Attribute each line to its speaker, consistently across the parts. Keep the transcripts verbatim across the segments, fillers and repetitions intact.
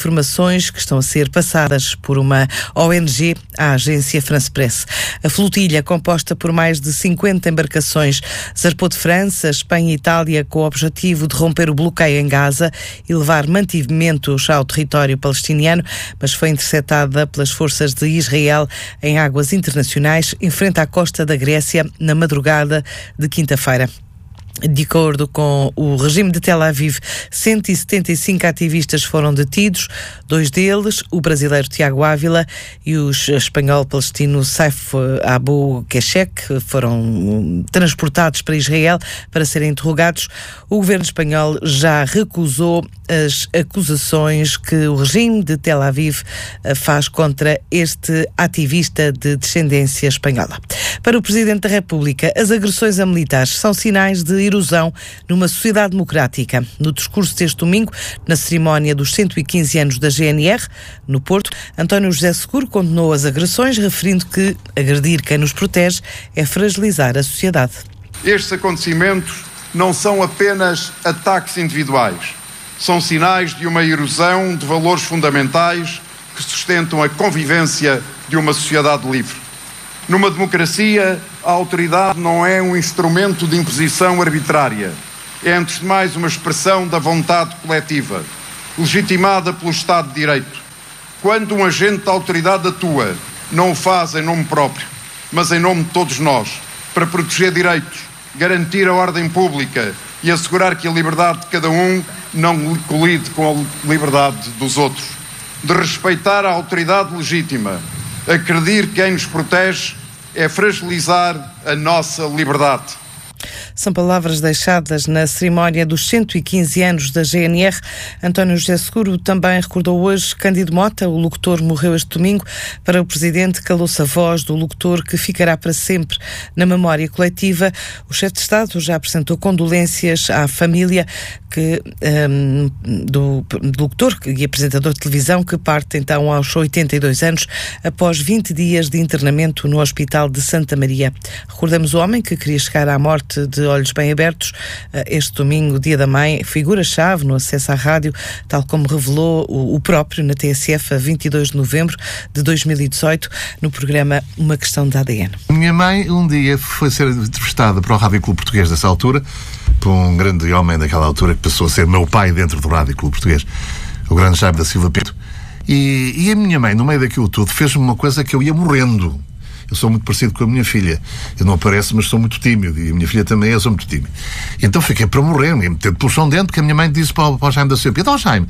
Speaker 1: informações que estão a ser passadas por uma O N G à agência France Presse. A flotilha, composta por mais de cinquenta embarcações, zarpou de França, Espanha e Itália com o objetivo de romper o bloqueio em Gaza e levar mantimentos ao território palestiniano, mas foi interceptada pelas forças de Israel em águas internacionais, em frente à costa da Grécia, na madrugada de quinta-feira. De acordo com o regime de Tel Aviv, cento e setenta e cinco ativistas foram detidos, dois deles, o brasileiro Tiago Ávila e o espanhol-palestino Saif Abu Keshek, foram transportados para Israel para serem interrogados. O governo espanhol já recusou as acusações que o regime de Tel Aviv faz contra este ativista de descendência espanhola. Para o Presidente da República, as agressões a militares são sinais de erosão numa sociedade democrática. No discurso deste domingo, na cerimónia dos cento e quinze anos da G N R, no Porto, António José Seguro condenou as agressões, referindo que agredir quem nos protege é fragilizar a sociedade.
Speaker 2: Estes acontecimentos não são apenas ataques individuais, são sinais de uma erosão de valores fundamentais que sustentam a convivência de uma sociedade livre. Numa democracia, a autoridade não é um instrumento de imposição arbitrária. É, antes de mais, uma expressão da vontade coletiva, legitimada pelo Estado de Direito. Quando um agente da autoridade atua, não o faz em nome próprio, mas em nome de todos nós, para proteger direitos, garantir a ordem pública e assegurar que a liberdade de cada um não colide com a liberdade dos outros. De respeitar a autoridade legítima, agredir quem nos protege é fragilizar a nossa liberdade.
Speaker 1: São palavras deixadas na cerimónia dos cento e quinze anos da G N R. António José Seguro também recordou hoje Cândido Mota, o locutor morreu este domingo. Para o Presidente, calou-se a voz do locutor que ficará para sempre na memória coletiva. O chefe de Estado já apresentou condolências à família que, um, do, do locutor e apresentador de televisão que parte então aos oitenta e dois anos após vinte dias de internamento no Hospital de Santa Maria. Recordamos o homem que queria chegar à morte de olhos bem abertos. Este domingo, Dia da Mãe, figura-chave no acesso à rádio, tal como revelou o próprio na T S F a vinte e dois de novembro de dois mil e dezoito, no programa Uma Questão de A D N.
Speaker 3: Minha mãe um dia foi ser entrevistada para o Rádio Clube Português dessa altura, por um grande homem daquela altura que passou a ser meu pai dentro do Rádio Clube Português, o grande Jaime da Silva Pinto. E, e a minha mãe, no meio daquilo tudo, fez-me uma coisa que eu ia morrendo. Eu sou muito parecido com a minha filha. Eu não apareço, mas sou muito tímido. E a minha filha também é, eu sou muito tímido. Então fiquei para morrer, me metendo pelo chão dentro, que a minha mãe disse para o, para o Jaime da Silva Pinto: então, Jaime,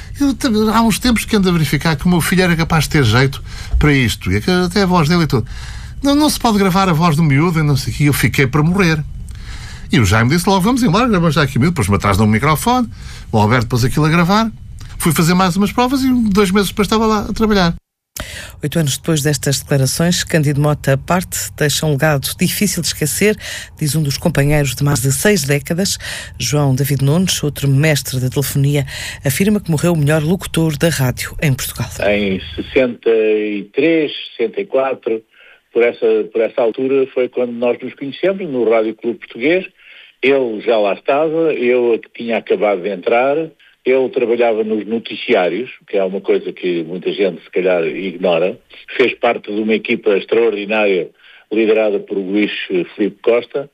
Speaker 3: eu, há uns tempos que ando a verificar que o meu filho era capaz de ter jeito para isto. E até a voz dele e tudo. Não, não se pode gravar a voz do miúdo, e não sei o que. Eu fiquei para morrer. E o Jaime disse logo: vamos embora, gravamos já aqui o miúdo. Depois-me atrás de um microfone. O Alberto pôs aquilo a gravar. Fui fazer mais umas provas e dois meses depois estava lá a trabalhar.
Speaker 1: Oito anos depois destas declarações, Cândido Mota parte, deixa um legado difícil de esquecer, diz um dos companheiros de mais de seis décadas. João David Nunes, outro mestre da telefonia, afirma que morreu o melhor locutor da rádio em Portugal.
Speaker 4: Em sessenta e três, sessenta e quatro, por essa, por essa altura, foi quando nós nos conhecemos no Rádio Clube Português. Ele já lá estava, eu que tinha acabado de entrar. Ele trabalhava nos noticiários, que é uma coisa que muita gente se calhar ignora. Fez parte de uma equipa extraordinária liderada por Luís Filipe Costa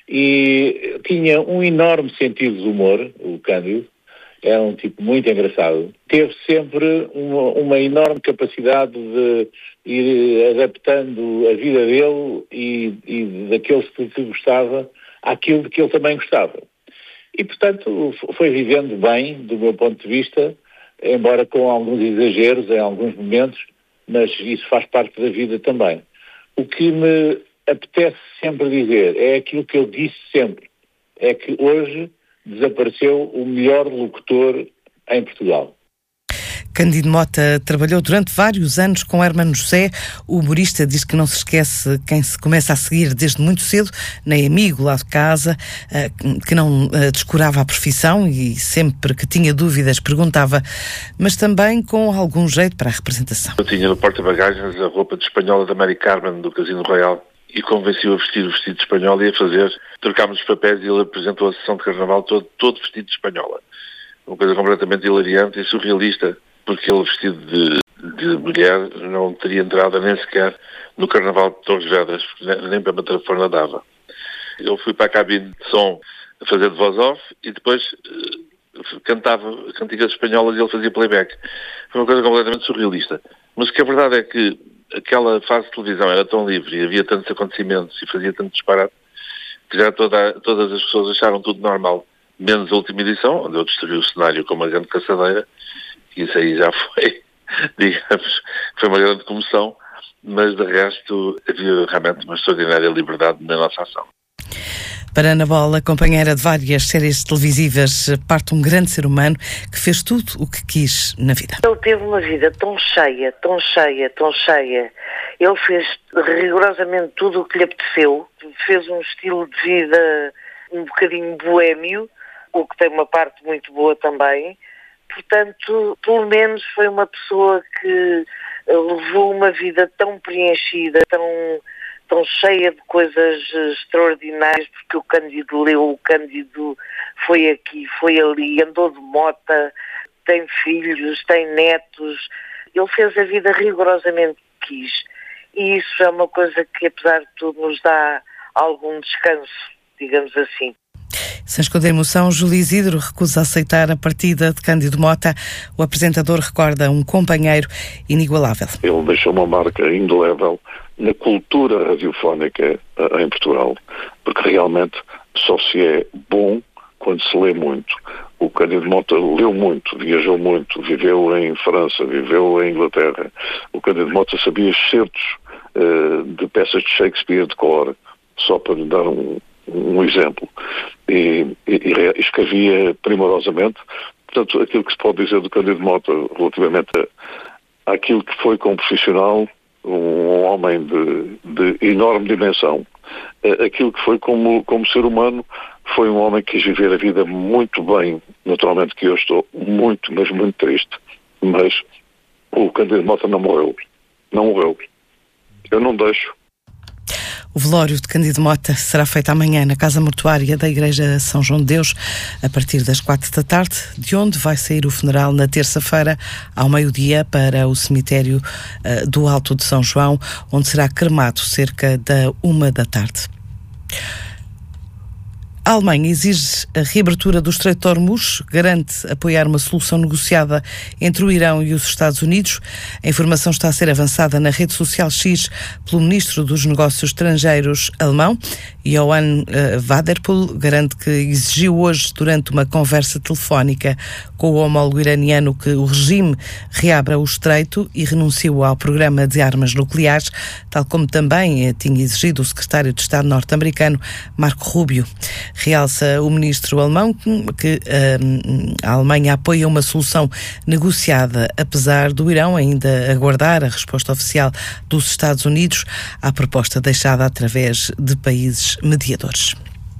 Speaker 4: e tinha um enorme sentido de humor, o Cândido. Era um tipo muito engraçado. Teve sempre uma, uma enorme capacidade de ir adaptando a vida dele e, e daqueles que, que gostava àquilo de que ele também gostava. E, portanto, foi vivendo bem, do meu ponto de vista, embora com alguns exageros em alguns momentos, mas isso faz parte da vida também. O que me apetece sempre dizer é aquilo que eu disse sempre, é que hoje desapareceu o melhor locutor em Portugal.
Speaker 1: Cândido Mota trabalhou durante vários anos com Hermano José. O humorista diz que não se esquece quem se começa a seguir desde muito cedo, nem amigo lá de casa, que não descurava a profissão e sempre que tinha dúvidas perguntava, mas também com algum jeito para a representação.
Speaker 5: Eu tinha no porta-bagagens a roupa de espanhola da Mary Carmen do Casino Royal e convenci-o a vestir o vestido de espanhola e a fazer. Trocámos os papéis e ele apresentou a sessão de carnaval todo, todo vestido de espanhola. Uma coisa completamente hilariante e surrealista. porque ele vestido de, de mulher não teria entrada nem sequer no Carnaval de Torres Vedras, nem, nem para Matrafona dava. Eu fui para a cabine de som a fazer de voz off e depois uh, cantava cantigas espanholas e ele fazia playback. Foi uma coisa completamente surrealista. Mas o que a verdade é que aquela fase de televisão era tão livre e havia tantos acontecimentos e fazia tanto disparate que já toda, todas as pessoas acharam tudo normal, menos a última edição, onde eu destruí o cenário com uma grande caçadeira, e isso aí já foi, digamos, foi uma grande comoção, mas de resto havia realmente uma extraordinária liberdade na nossa ação.
Speaker 1: Para Ana Bola, companheira de várias séries televisivas, parte um grande ser humano que fez tudo o que quis na vida.
Speaker 6: Ele teve uma vida tão cheia, tão cheia, tão cheia. Ele fez rigorosamente tudo o que lhe apeteceu. Fez um estilo de vida um bocadinho boémio, o que tem uma parte muito boa também. Portanto, pelo menos foi uma pessoa que levou uma vida tão preenchida, tão... tão cheia de coisas extraordinárias, porque o Cândido leu, o Cândido foi aqui, foi ali, andou de mota, tem filhos, tem netos. Ele fez a vida rigorosamente que quis. E isso é uma coisa que, apesar de tudo, nos dá algum descanso, digamos assim.
Speaker 1: Sem esconder emoção, Júlio Isidro recusa aceitar a partida de Cândido Mota. O apresentador recorda um companheiro inigualável.
Speaker 7: Ele deixou uma marca indelével na cultura radiofónica em Portugal, porque realmente só se é bom quando se lê muito. O Cândido Mota leu muito, viajou muito, viveu em França, viveu em Inglaterra. O Cândido Mota sabia excertos uh, de peças de Shakespeare de cor, só para lhe dar um, um exemplo. E, e, e escrevia primorosamente. Portanto, aquilo que se pode dizer do Cândido Mota relativamente a, àquilo que foi como profissional, um homem de, de enorme dimensão. Aquilo que foi como, como ser humano, foi um homem que quis viver a vida muito bem. Naturalmente que eu estou muito, mas muito triste. Mas o Cândido Mota não morreu. Não morreu. Eu não deixo.
Speaker 1: O velório de Cândido Mota será feito amanhã na Casa Mortuária da Igreja São João de Deus, a partir das quatro da tarde, de onde vai sair o funeral na terça-feira, ao meio-dia, para o cemitério uh, do Alto de São João, onde será cremado cerca da uma da tarde. A Alemanha exige a reabertura do Estreito de Hormuz, garante apoiar uma solução negociada entre o Irão e os Estados Unidos. A informação está a ser avançada na rede social X pelo Ministro dos Negócios Estrangeiros alemão. Johann Wadephul garante que exigiu hoje, durante uma conversa telefónica com o homólogo iraniano, que o regime reabra o Estreito e renunciou ao programa de armas nucleares, tal como também tinha exigido o secretário de Estado norte-americano, Marco Rubio. Realça o ministro alemão que uh, a Alemanha apoia uma solução negociada, apesar do Irão ainda aguardar a resposta oficial dos Estados Unidos à proposta deixada através de países mediadores.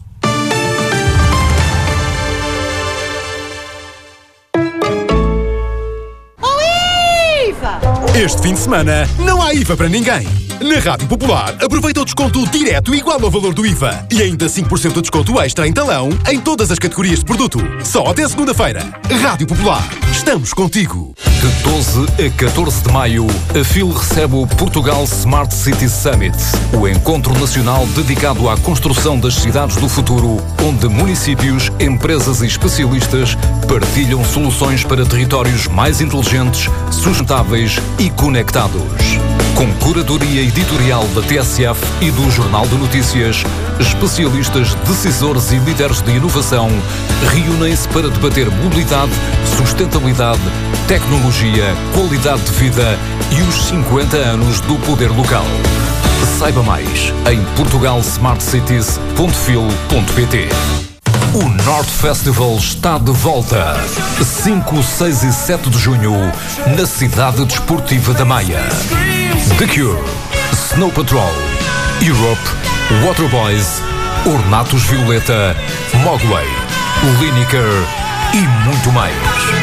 Speaker 8: Este fim de semana não há I V A para ninguém. Na Rádio Popular, aproveita o desconto direto igual ao valor do I V A e ainda cinco por cento de desconto extra em talão em todas as categorias de produto. Só até segunda-feira. Rádio Popular, estamos contigo.
Speaker 9: De doze a catorze de maio, a F I L recebe o Portugal Smart City Summit, o encontro nacional dedicado à construção das cidades do futuro, onde municípios, empresas e especialistas partilham soluções para territórios mais inteligentes, sustentáveis e conectados. Com curadoria editorial da T S F e do Jornal de Notícias, especialistas, decisores e líderes de inovação reúnem-se para debater mobilidade, sustentabilidade, tecnologia, qualidade de vida e os cinquenta anos do poder local. Saiba mais em portugal smart cities ponto fil ponto pt. O North Festival está de volta. cinco, seis e sete de junho, na cidade desportiva da Maia. The Cure, Snow Patrol, Europe, Waterboys, Ornatos Violeta, Mogwai, Lineker e muito mais.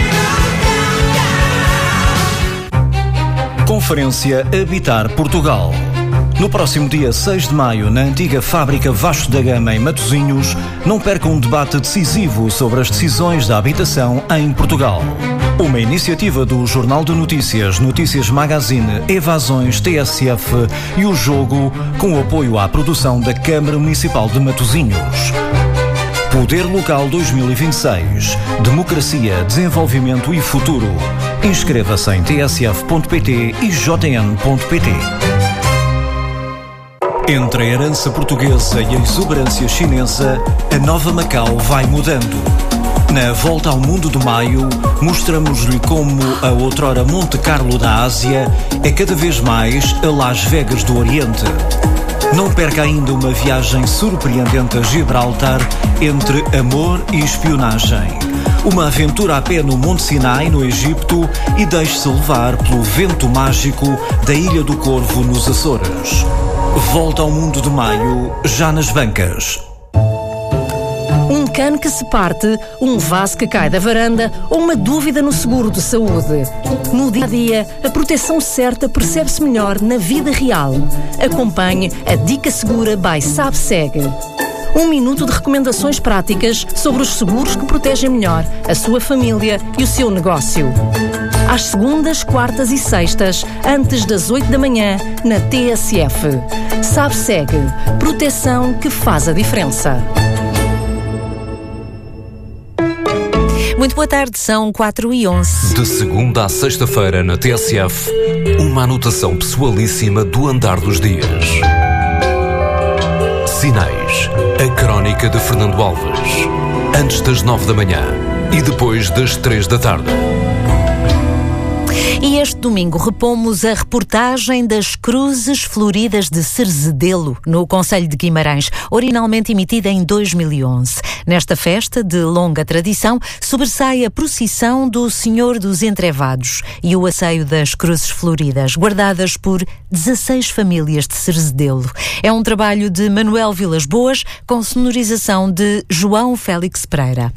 Speaker 10: Conferência Habitar Portugal. No próximo dia seis de maio, na antiga fábrica Vasco da Gama, em Matosinhos, não perca um debate decisivo sobre as decisões da habitação em Portugal. Uma iniciativa do Jornal de Notícias, Notícias Magazine, Evasões, T S F e o Jogo, com o apoio à produção da Câmara Municipal de Matosinhos. Poder Local dois mil e vinte e seis. Democracia, desenvolvimento e futuro. Inscreva-se em t s f ponto p t e j n ponto p t. Entre a herança portuguesa e a exuberância chinesa, a nova Macau vai mudando. Na Volta ao Mundo de Maio, mostramos-lhe como a outrora Monte Carlo da Ásia é cada vez mais a Las Vegas do Oriente. Não perca ainda uma viagem surpreendente a Gibraltar entre amor e espionagem. Uma aventura a pé no Monte Sinai, no Egito, e deixe-se levar pelo vento mágico da Ilha do Corvo, nos Açores. Volta ao Mundo de Maio, já nas bancas.
Speaker 11: Um cano que se parte, um vaso que cai da varanda ou uma dúvida no seguro de saúde. No dia a dia, a proteção certa percebe-se melhor na vida real. Acompanhe a Dica Segura by SabSeg. Um minuto de recomendações práticas sobre os seguros que protegem melhor a sua família e o seu negócio. Às segundas, quartas e sextas, antes das oito da manhã, na T S F. SabSeg. Proteção que faz a diferença.
Speaker 12: Muito boa tarde, são quatro e onze.
Speaker 9: De segunda à sexta-feira na T S F, uma anotação pessoalíssima do andar dos dias. Sinais, a crónica de Fernando Alves. Antes das nove da manhã e depois das três da tarde.
Speaker 12: E este domingo repomos a reportagem das Cruzes Floridas de Cerzedelo, no concelho de Guimarães, originalmente emitida em dois mil e onze. Nesta festa de longa tradição, sobressai a procissão do Senhor dos Entrevados e o asseio das Cruzes Floridas, guardadas por dezasseis famílias de Cerzedelo. É um trabalho de Manuel Vilas Boas, com sonorização de João Félix Pereira.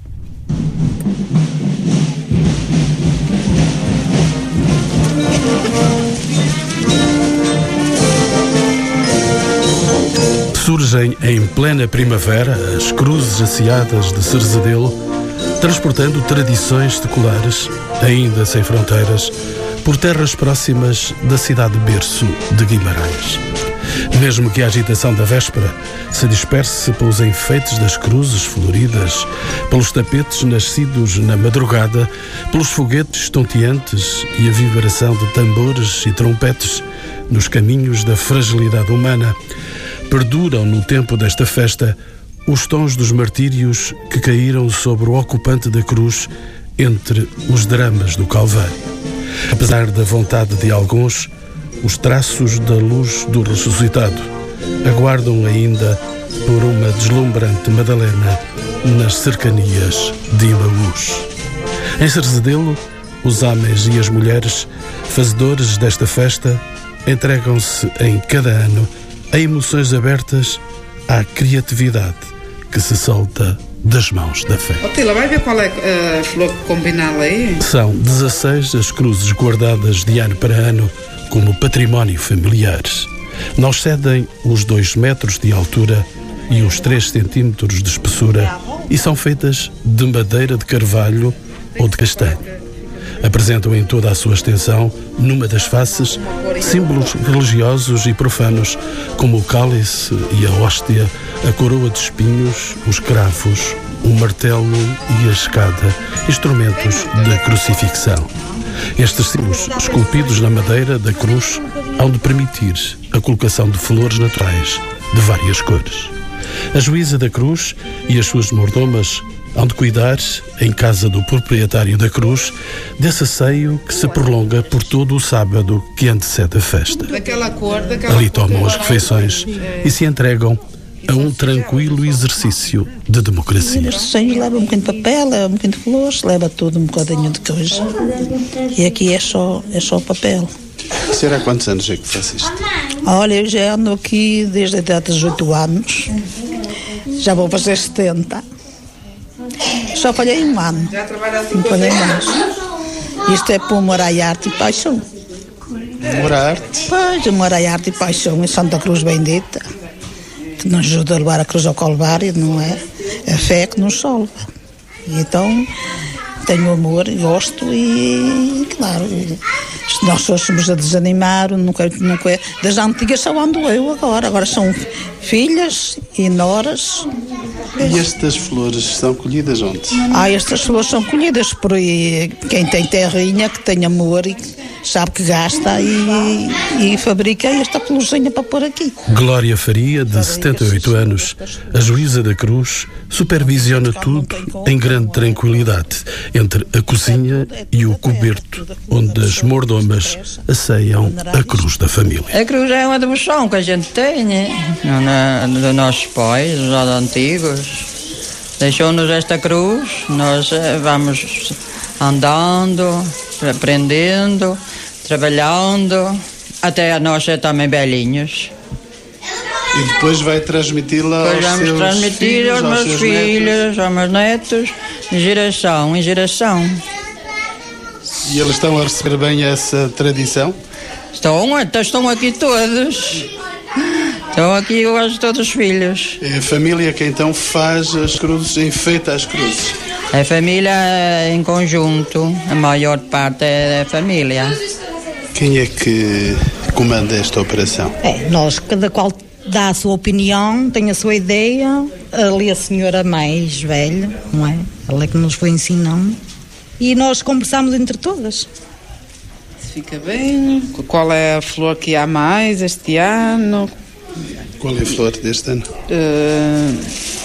Speaker 13: Surgem em plena primavera as cruzes asseadas de Cerzedelo, transportando tradições seculares, ainda sem fronteiras, por terras próximas da cidade berço de Guimarães. Mesmo que a agitação da véspera se disperse pelos enfeites das cruzes floridas, pelos tapetes nascidos na madrugada, pelos foguetes tonteantes e a vibração de tambores e trompetes nos caminhos da fragilidade humana, perduram no tempo desta festa os tons dos martírios que caíram sobre o ocupante da cruz entre os dramas do Calvário. Apesar da vontade de alguns, os traços da luz do ressuscitado aguardam ainda por uma deslumbrante Madalena nas cercanias de Imaús. Em Cerzedelo, os homens e as mulheres, fazedores desta festa, entregam-se em cada ano a emoções abertas à criatividade que se solta das mãos da fé.
Speaker 14: Otila, vai ver qual é a flor que combina aí?
Speaker 13: São dezasseis as cruzes guardadas de ano para ano como património familiar. Não excedem os dois metros de altura e os três centímetros de espessura e são feitas de madeira de carvalho ou de castanho. Apresentam em toda a sua extensão, numa das faces, símbolos religiosos e profanos, como o cálice e a hóstia, a coroa de espinhos, os cravos, o martelo e a escada, instrumentos da crucifixão. Estes símbolos, esculpidos na madeira da cruz, hão de permitir a colocação de flores naturais de várias cores. A juíza da cruz e as suas mordomas hão de cuidar, em casa do proprietário da cruz, desse asseio que se prolonga por todo o sábado que antecede a festa.
Speaker 14: Daquela cor, daquela
Speaker 13: Ali tomam as refeições e se entregam a um tranquilo exercício de democracia.
Speaker 15: Os desenhos levam um bocadinho de papel, leva um bocadinho de flores, leva tudo um bocadinho de coisa. E aqui é só, é só papel.
Speaker 16: A senhora há quantos anos é que faz isto?
Speaker 15: Olha, eu já ando aqui desde a idade dos oito anos. Já vou fazer setenta. Só falhei um ano.
Speaker 14: Já trabalha há
Speaker 15: Não falhei mais. Isto é por amor à arte e paixão.
Speaker 16: Amor à arte?
Speaker 15: Pois, amor à arte e paixão em Santa Cruz Bendita. Que nos ajuda a levar a cruz ao Calvário, não é? A fé que nos salva. E então, tenho amor, gosto e, claro, se nós fôssemos a desanimar, nunca, nunca, das antigas só ando eu agora, agora são filhas e noras.
Speaker 16: E estas flores são colhidas onde?
Speaker 15: Ah, estas flores são colhidas por aí, quem tem terrinha, que tem amor e sabe que gasta e, e fabrica esta florzinha para pôr aqui.
Speaker 13: Glória Faria, de setenta e oito anos, a juíza da Cruz, supervisiona tudo em grande tranquilidade, entre a cozinha e o coberto, onde as mordomas aceiam a cruz da família.
Speaker 17: A cruz é uma devoção que a gente tem, né? Dos nossos pais, os antigos. Deixou-nos esta cruz, nós vamos andando, aprendendo, trabalhando, até nós ser também velhinhos.
Speaker 16: E depois vai transmiti-la aos
Speaker 17: vamos
Speaker 16: seus
Speaker 17: transmitir
Speaker 16: filhos,
Speaker 17: aos meus filhos, aos meus netos, de geração em geração.
Speaker 16: E eles estão a receber bem essa tradição?
Speaker 17: Estão, estão aqui todos. Estão aqui hoje todos os filhos.
Speaker 16: É a família que então faz as cruzes, enfeita as cruzes?
Speaker 17: A família em conjunto, a maior parte é a família.
Speaker 16: Quem é que comanda esta operação?
Speaker 15: É, nós, cada qual dá a sua opinião, tem a sua ideia. Ali a senhora mais velha, não é? Ela é que nos foi ensinando. E nós conversamos entre todas.
Speaker 14: Fica bem. Qual é a flor que há mais este ano?
Speaker 16: Qual é a flor deste ano?
Speaker 14: Uh,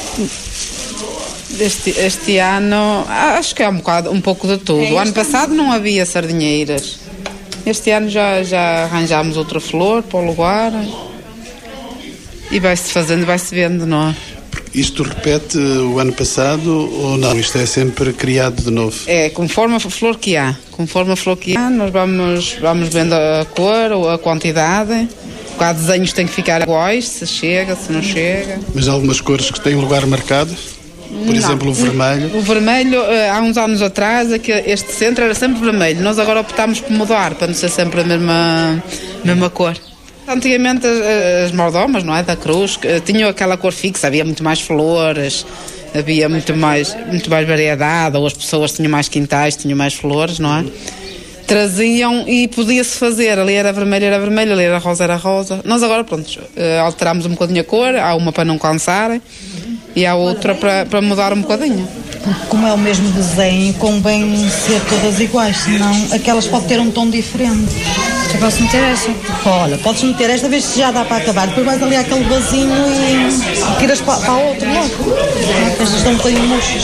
Speaker 14: este, este ano, acho que é um, bocado, um pouco de tudo. O ano passado não havia sardinheiras. Este ano já, já arranjámos outra flor para o lugar. E vai-se fazendo, vai-se vendo, não é?
Speaker 16: Isto repete o ano passado ou não? Isto é sempre criado de novo?
Speaker 14: É, conforme a flor que há. Conforme a flor que há, nós vamos, vamos vendo a cor ou a quantidade. Há desenhos que têm que ficar iguais, se chega, se não chega.
Speaker 16: Mas há algumas cores que têm lugar marcado? Por
Speaker 14: não.
Speaker 16: exemplo, o vermelho?
Speaker 14: O vermelho, há uns anos atrás, este centro era sempre vermelho. Nós agora optámos por mudar, para não ser sempre a mesma, mesma cor. Antigamente as, as mordomas, não é, da cruz, tinham aquela cor fixa, havia muito mais flores, havia muito mais, muito mais variedade, ou as pessoas tinham mais quintais, tinham mais flores, não é? Traziam e podia-se fazer, ali era vermelho, era vermelho, ali era rosa, era rosa. Nós agora, pronto, alterámos um bocadinho a cor, há uma para não cansarem e há outra para, para mudar um bocadinho.
Speaker 15: Como é o mesmo desenho, convém ser todas iguais, senão aquelas podem ter um tom diferente.
Speaker 18: Já posso meter essa?
Speaker 15: Olha, podes meter esta vez que já dá para acabar, depois vais ali àquele vasinho e tiras para, para o outro logo. Estas estão um bocadinho murchas.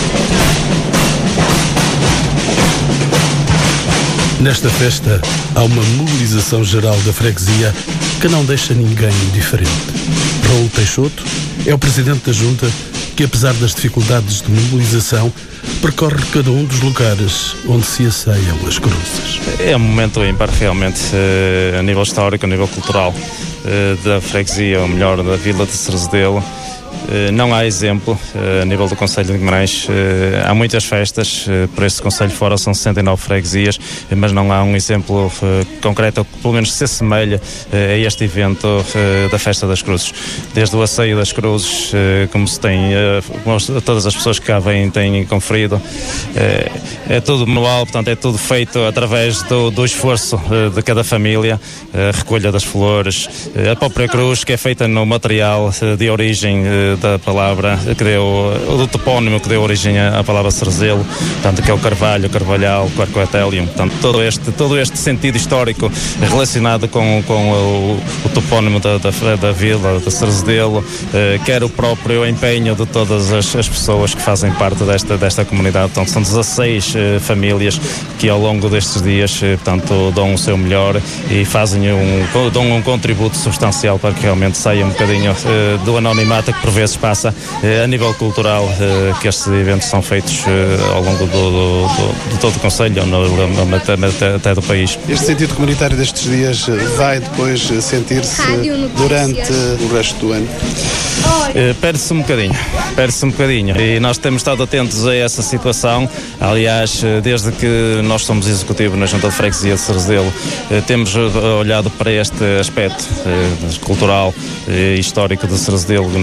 Speaker 13: Nesta festa há uma mobilização geral da freguesia que não deixa ninguém indiferente. Raul Teixoto é o presidente da junta que, apesar das dificuldades de mobilização, percorre cada um dos lugares onde se asseiam as cruzes.
Speaker 19: É um momento ímpar, realmente, eh, a nível histórico, a nível cultural eh, da freguesia, ou melhor, da vila de Cerzedelo. Uh, não há exemplo uh, a nível do Concelho de Guimarães. Uh, há muitas festas, uh, por este Concelho fora são sessenta e nove freguesias, uh, mas não há um exemplo uh, concreto que pelo menos se assemelha uh, a este evento uh, da Festa das Cruzes. Desde o asseio das cruzes, uh, como se tem, uh, todas as pessoas que cá vêm têm conferido, uh, é tudo manual, portanto é tudo feito através do, do esforço uh, de cada família, a recolha das flores, uh, a própria cruz que é feita no material uh, de origem uh, da palavra que deu, do topónimo que deu origem à palavra Cerzelo, portanto, que é o carvalho, o carvalhal, o quercoetélium, portanto, todo este, todo este sentido histórico relacionado com, com o, o topónimo da, da, da vila, de Cerzedelo, eh, quer o próprio empenho de todas as, as pessoas que fazem parte desta, desta comunidade. Portanto, são dezasseis eh, famílias que ao longo destes dias, eh, portanto, dão o seu melhor e fazem um, dão um contributo substancial para que realmente saia um bocadinho eh, do anonimato que por vezes passa eh, a nível cultural, eh, que estes eventos são feitos eh, ao longo do, do, do, de todo o Concelho, no, no, até, até do país.
Speaker 16: Este sentido comunitário destes dias vai depois sentir-se durante o resto do ano?
Speaker 19: Eh, perde-se um bocadinho, perde-se um bocadinho e nós temos estado atentos a essa situação. Aliás, desde que nós somos executivo na Junta de Freguesia de Cerzedelo, eh, temos olhado para este aspecto eh, cultural e eh, histórico de Cerzedelo, nomeadamente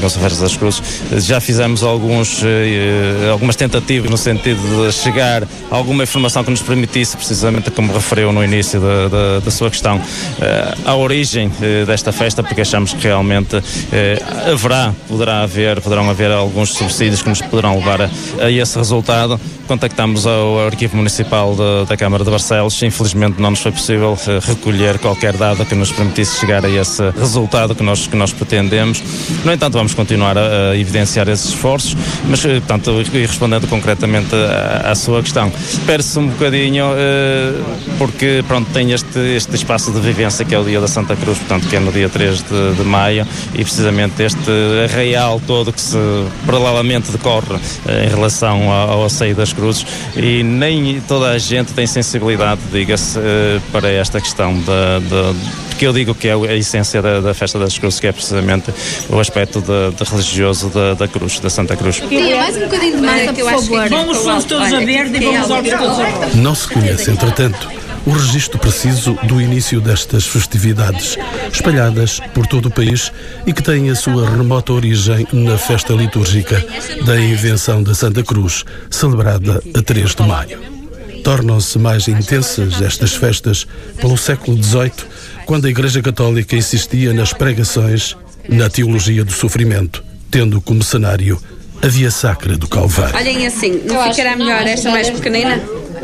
Speaker 19: com a Festa das Cruzes. Já fizemos alguns, algumas tentativas no sentido de chegar a alguma informação que nos permitisse, precisamente como referiu no início da, da, da sua questão, a origem desta festa, porque achamos que realmente haverá, poderá haver, poderão haver alguns subsídios que nos poderão levar a, a esse resultado. Contactámos ao Arquivo Municipal de, da Câmara de Barcelos. Infelizmente não nos foi possível uh, recolher qualquer dado que nos permitisse chegar a esse resultado que nós, que nós pretendemos. No entanto, vamos continuar a, a evidenciar esses esforços, mas, uh, portanto, e respondendo concretamente à, à sua questão, perde-se um bocadinho uh, porque, pronto, tem este, este espaço de vivência que é o Dia da Santa Cruz, portanto, que é no dia três de, de maio, e precisamente este arraial todo que se paralelamente decorre uh, em relação ao, ao Asseio das Cruzes, e nem toda a gente tem sensibilidade, diga-se, para esta questão da, da, que eu digo que é a essência da, da Festa das Cruzes, que é precisamente o aspecto de, de religioso da, da Cruz, da Santa Cruz.
Speaker 18: Sim, mais um bocadinho de massa, por favor. Vamos os todos a verde e vamos olhos todos a rosa.
Speaker 13: Não se conhece, entretanto, o registro preciso do início destas festividades, espalhadas por todo o país e que têm a sua remota origem na festa litúrgica da invenção da Santa Cruz, celebrada a três de maio. Tornam-se mais intensas estas festas pelo século dezoito, quando a Igreja Católica insistia nas pregações, na teologia do sofrimento, tendo como cenário a Via Sacra do Calvário.
Speaker 18: Olhem assim, não ficará melhor esta mais pequenina?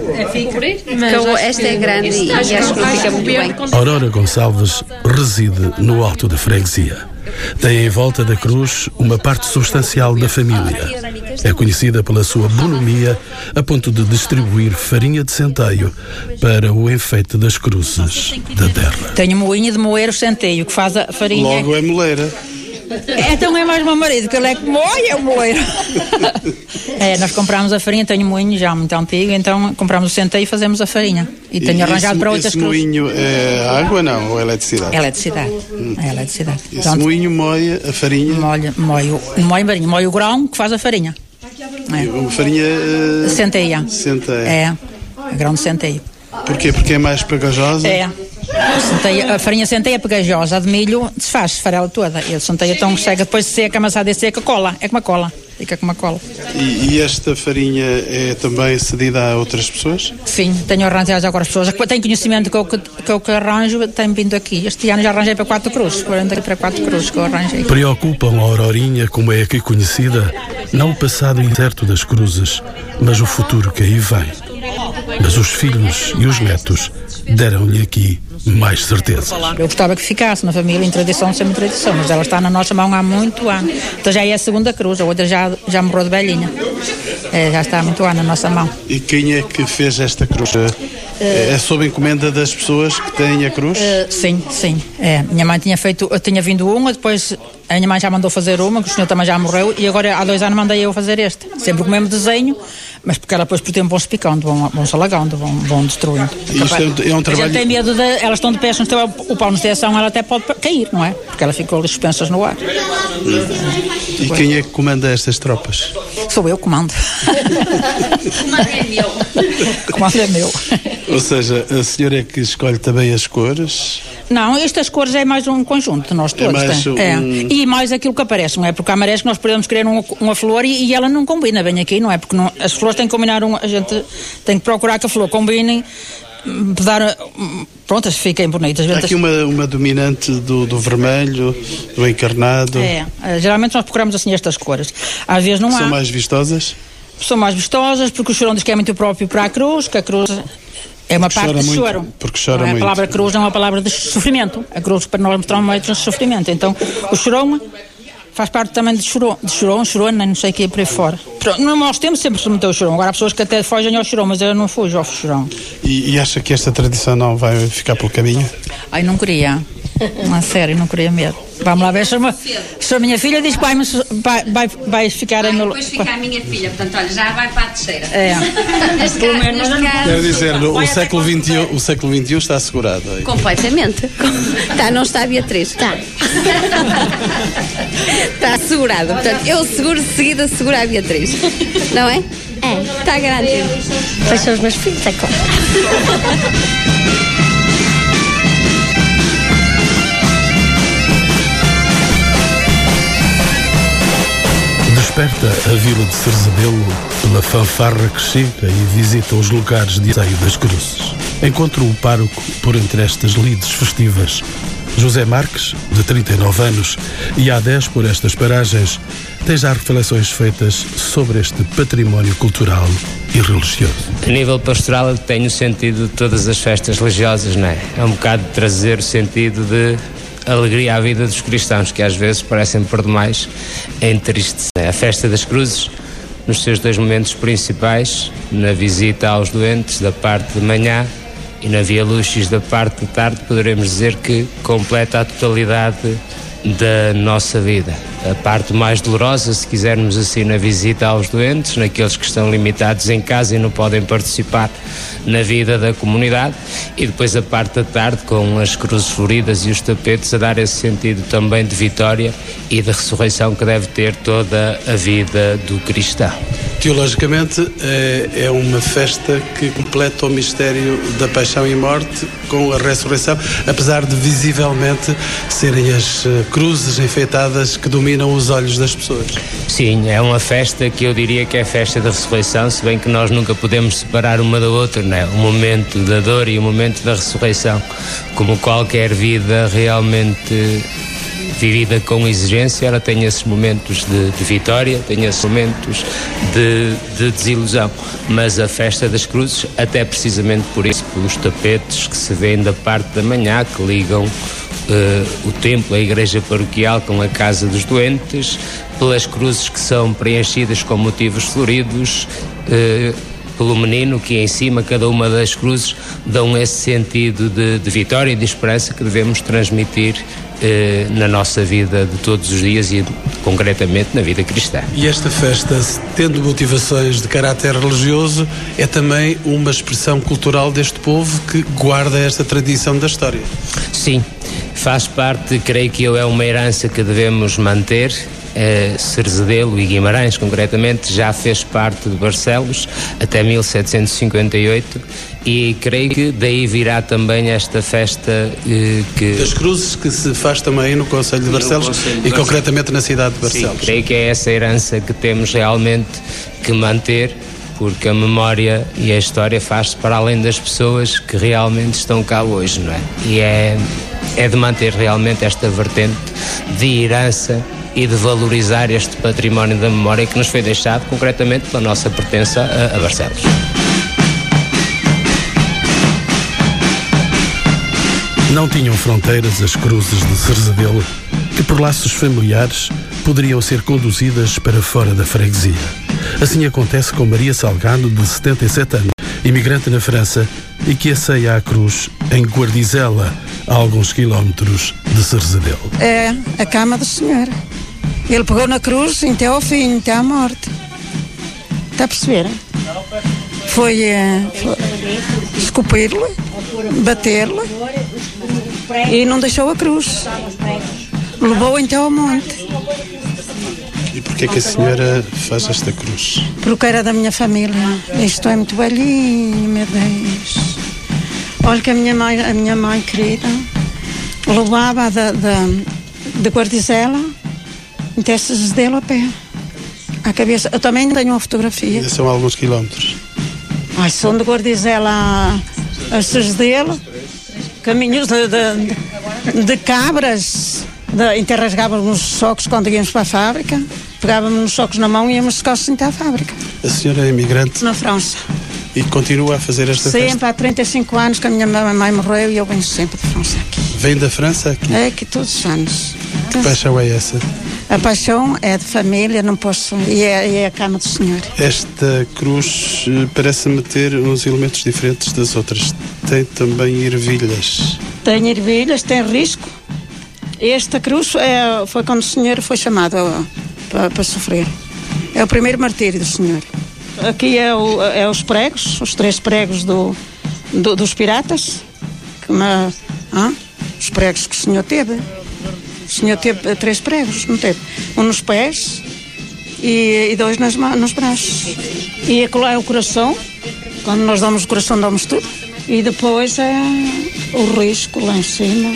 Speaker 18: Então, esta é grande e acho que não fica muito bem.
Speaker 13: Aurora Gonçalves reside no alto da freguesia. Tem em volta da cruz uma parte substancial da família. É conhecida pela sua bonomia a ponto de distribuir farinha de centeio para o enfeite das cruzes da terra.
Speaker 20: Tenho moinho de moer o centeio que faz a farinha.
Speaker 16: Logo é moleira.
Speaker 20: Então é mais meu marido, que ele é que moe, é o moeiro. É, nós compramos a farinha, tenho um moinho já muito antigo, então compramos o centeio e fazemos a farinha. E tenho e arranjado
Speaker 16: esse,
Speaker 20: para outras
Speaker 16: esse cruzes. Esse moinho é água, não? Ou é eletricidade?
Speaker 20: É eletricidade. Hum. É eletricidade.
Speaker 16: Esse Pronto. moinho moe a farinha?
Speaker 20: Moe, moe, moe, moe, moe o grão que faz a farinha.
Speaker 16: É. Farinha... Uh...
Speaker 20: Centeia.
Speaker 16: Centeia.
Speaker 20: É, grão de centeio.
Speaker 16: Porquê? Porque é mais pegajosa?
Speaker 20: É. Centeia, a farinha centeia pegajosa, a de milho desfaz, farela toda. E a centeia tão seca, depois de seca, amassada e seca, cola. É como a cola. Fica como a cola.
Speaker 16: E, e esta farinha é também cedida a outras pessoas?
Speaker 20: Sim, tenho arranjado agora as pessoas. Tenho conhecimento que eu que, que, eu que arranjo, tenho vindo aqui. Este ano já arranjei para quatro cruzes, quarenta para quatro cruzes que eu arranjei.
Speaker 13: Preocupam a Aurorinha, como é aqui conhecida, não o passado incerto das cruzes, mas o futuro que aí vem. Mas os filhos e os netos deram-lhe aqui mais certeza.
Speaker 20: Eu gostava que ficasse na família, em tradição, sem tradição, mas ela está na nossa mão há muito ano. Então já é a segunda cruz, a outra já, já morreu de velhinha. É, já está há muito ano na nossa mão.
Speaker 16: E quem é que fez esta cruz? Uh, é sob encomenda das pessoas que têm a cruz?
Speaker 20: Uh, sim, sim. É. Minha mãe tinha feito, eu tinha vindo uma, depois a minha mãe já mandou fazer uma, que o senhor também já morreu, e agora há dois anos mandei eu fazer este. Sempre com o mesmo desenho, mas porque ela depois por tempo vão se picando, vão, vão se alagando, vão, vão destruindo.
Speaker 16: Isto é, é um trabalho...
Speaker 20: tem medo de, elas estão de pé, se não estiver o pau na estação, ela até pode cair, não é? Porque ela ficou suspensas no ar.
Speaker 16: Hum. E quem é que comanda estas tropas?
Speaker 20: Sou eu que comando.
Speaker 18: O comando é meu.
Speaker 20: O comando é meu.
Speaker 16: Ou seja, a senhora é que escolhe também as cores?
Speaker 20: Não, estas cores é mais um conjunto de nós todos.
Speaker 16: É mais um...
Speaker 20: é. E mais aquilo que aparece, não é? Porque há marés que nós podemos querer uma, uma flor e, e ela não combina bem aqui, não é? Porque não, as flores têm que combinar, um, a gente tem que procurar que a flor combine, dar, pronto, fiquem bonitas.
Speaker 16: Há aqui uma, uma dominante do, do vermelho, do encarnado.
Speaker 20: É, geralmente nós procuramos assim estas cores. Às vezes não há.
Speaker 16: São mais vistosas?
Speaker 20: São mais vistosas, porque o chorão diz que é muito próprio para a cruz, que a cruz é uma
Speaker 16: porque
Speaker 20: parte de
Speaker 16: muito,
Speaker 20: choro.
Speaker 16: Porque chora
Speaker 20: não é?
Speaker 16: muito.
Speaker 20: A palavra cruz não é uma palavra de sofrimento. A cruz para nós mostrar um de sofrimento. Então, o chorão faz parte também de chorão, de chorão, chorona, não sei o que é por aí fora. No nosso tempo sempre se meteu o chorão. Agora há pessoas que até fogem ao chorão, mas eu não fujo ao chorão.
Speaker 16: E, e acha que esta tradição não vai ficar pelo caminho?
Speaker 20: Ai, não queria. Não, sério, não queria mesmo. Vamos lá ver se, uma, se a minha filha diz que vai, vai, vai, vai ficar
Speaker 18: vai,
Speaker 20: em meu...
Speaker 18: Depois fica a minha filha, portanto, olha, já vai para a terceira.
Speaker 20: É.
Speaker 18: Pelo menos
Speaker 16: quero dizer, o século vinte e um, o século vinte e um está assegurado. Aí.
Speaker 18: Completamente. Tá, não está a Beatriz? Está. Está assegurado. Portanto, eu seguro de seguida segurar a Beatriz. Não é? É. Está garantido.
Speaker 21: Pois são os meus filhos, é claro.
Speaker 13: a vila de Cerzedelo pela fanfarra que chega e visita os lugares de asseio das cruzes. Encontro o pároco por entre estas lides festivas, José Marques, de trinta e nove anos, e há dez por estas paragens, tem já reflexões feitas sobre este património cultural e religioso.
Speaker 2: A nível pastoral, eu tenho o sentido de todas as festas religiosas, não é? É um bocado de trazer o sentido de alegria à vida dos cristãos, que às vezes parecem por demais entristecer. A festa das cruzes, nos seus dois momentos principais, na visita aos doentes da parte de manhã e na Via Lucis da parte de tarde, poderemos dizer que completa a totalidade da nossa vida. A parte mais dolorosa, se quisermos assim, na visita aos doentes, naqueles que estão limitados em casa e não podem participar na vida da comunidade, e depois a parte da tarde com as cruzes floridas e os tapetes a dar esse sentido também de vitória e de ressurreição que deve ter toda a vida do cristão.
Speaker 13: Teologicamente é, é uma festa que completa o mistério da paixão e morte com a ressurreição, apesar de visivelmente serem as cruzes enfeitadas que dominam os olhos das pessoas.
Speaker 2: Sim, é uma festa que eu diria que é a festa da ressurreição, se bem que nós nunca podemos separar uma da outra, não é? O momento da dor e o momento da ressurreição, como qualquer vida realmente vivida com exigência, ela tem esses momentos de, de vitória, tem esses momentos de, de desilusão, mas a festa das cruzes, até precisamente por isso, pelos tapetes que se vêem da parte da manhã, que ligam uh, o templo, a igreja paroquial com a casa dos doentes, pelas cruzes que são preenchidas com motivos floridos, uh, pelo menino que em cima, cada uma das cruzes, dão esse sentido de, de vitória e de esperança que devemos transmitir eh, na nossa vida de todos os dias e concretamente na vida cristã.
Speaker 13: E esta festa, tendo motivações de caráter religioso, é também uma expressão cultural deste povo que guarda esta tradição da história.
Speaker 2: Sim, faz parte, creio que eu, é uma herança que devemos manter. Uh, Cerzedelo e Guimarães, concretamente, já fez parte de Barcelos até mil setecentos e cinquenta e oito e creio que daí virá também esta festa uh, que...
Speaker 13: das cruzes, que se faz também no Concelho de Barcelos e de Barcelos. Concretamente na cidade de Barcelos.
Speaker 2: Sim, creio que é essa herança que temos realmente que manter, porque a memória e a história faz-se para além das pessoas que realmente estão cá hoje, não é? E é, é de manter realmente esta vertente de herança e de valorizar este património da memória que nos foi deixado concretamente pela nossa pertença a, a Barcelos.
Speaker 13: Não tinham fronteiras as cruzes de Cerzedelo, que por laços familiares poderiam ser conduzidas para fora da freguesia. Assim acontece com Maria Salgado, de setenta e sete anos, imigrante na França, e que asseia a cruz em Guardizela, a alguns quilómetros de Cerzedelo.
Speaker 15: É a cama do Senhor. Ele pegou na cruz até ao fim, até à morte. Está a perceber? Foi, foi esculpir-lhe, bater-lhe e não deixou a cruz. Levou então ao monte.
Speaker 13: E porquê que a senhora faz esta cruz?
Speaker 15: Porque era da minha família. Isto é muito velhinho, meu Deus. Olha que a minha mãe, a minha mãe querida, levava da, da, de Guardizela até Cerzedelo a pé, à cabeça. Eu também tenho uma fotografia.
Speaker 13: E são alguns quilómetros.
Speaker 15: Ai, são de Guardizela a, a Cerzedelo, caminhos de, de, de cabras. De, interrasgávamos nos socos quando íamos para a fábrica, pegávamos nos socos na mão e íamos descalços até à fábrica.
Speaker 13: A senhora é imigrante?
Speaker 15: Na França.
Speaker 13: E continua a fazer esta
Speaker 15: sempre,
Speaker 13: festa?
Speaker 15: Sempre, há trinta e cinco anos que a minha mãe morreu e eu venho sempre de França aqui.
Speaker 13: Vem da França aqui?
Speaker 15: É, aqui todos os anos.
Speaker 13: Que paixão é essa?
Speaker 15: A paixão é de família, não posso... E é, é a cama do Senhor.
Speaker 13: Esta cruz parece-me ter uns elementos diferentes das outras. Tem também ervilhas.
Speaker 15: Tem ervilhas, tem risco. Esta cruz é, foi quando o Senhor foi chamado para, para sofrer. É o primeiro martírio do Senhor. Aqui é, o, é os pregos, os três pregos do, do, dos piratas. Que uma, ah, os pregos que o Senhor teve. O Senhor teve três pregos, não teve? Um nos pés e, e dois nas, nos braços. E é o coração. Quando nós damos o coração, damos tudo. E depois é o risco lá em cima.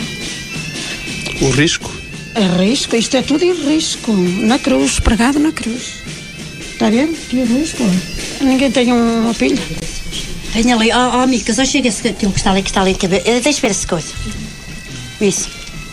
Speaker 13: O risco?
Speaker 15: É risco, isto é tudo em risco, na cruz, pregado na cruz. Está a ver? Ninguém tem uma pilha.
Speaker 21: Tenho ali, ó, oh, oh, Micas, ó, chega aquilo que está ali, que está ali, deixa ver essa coisa. Isso.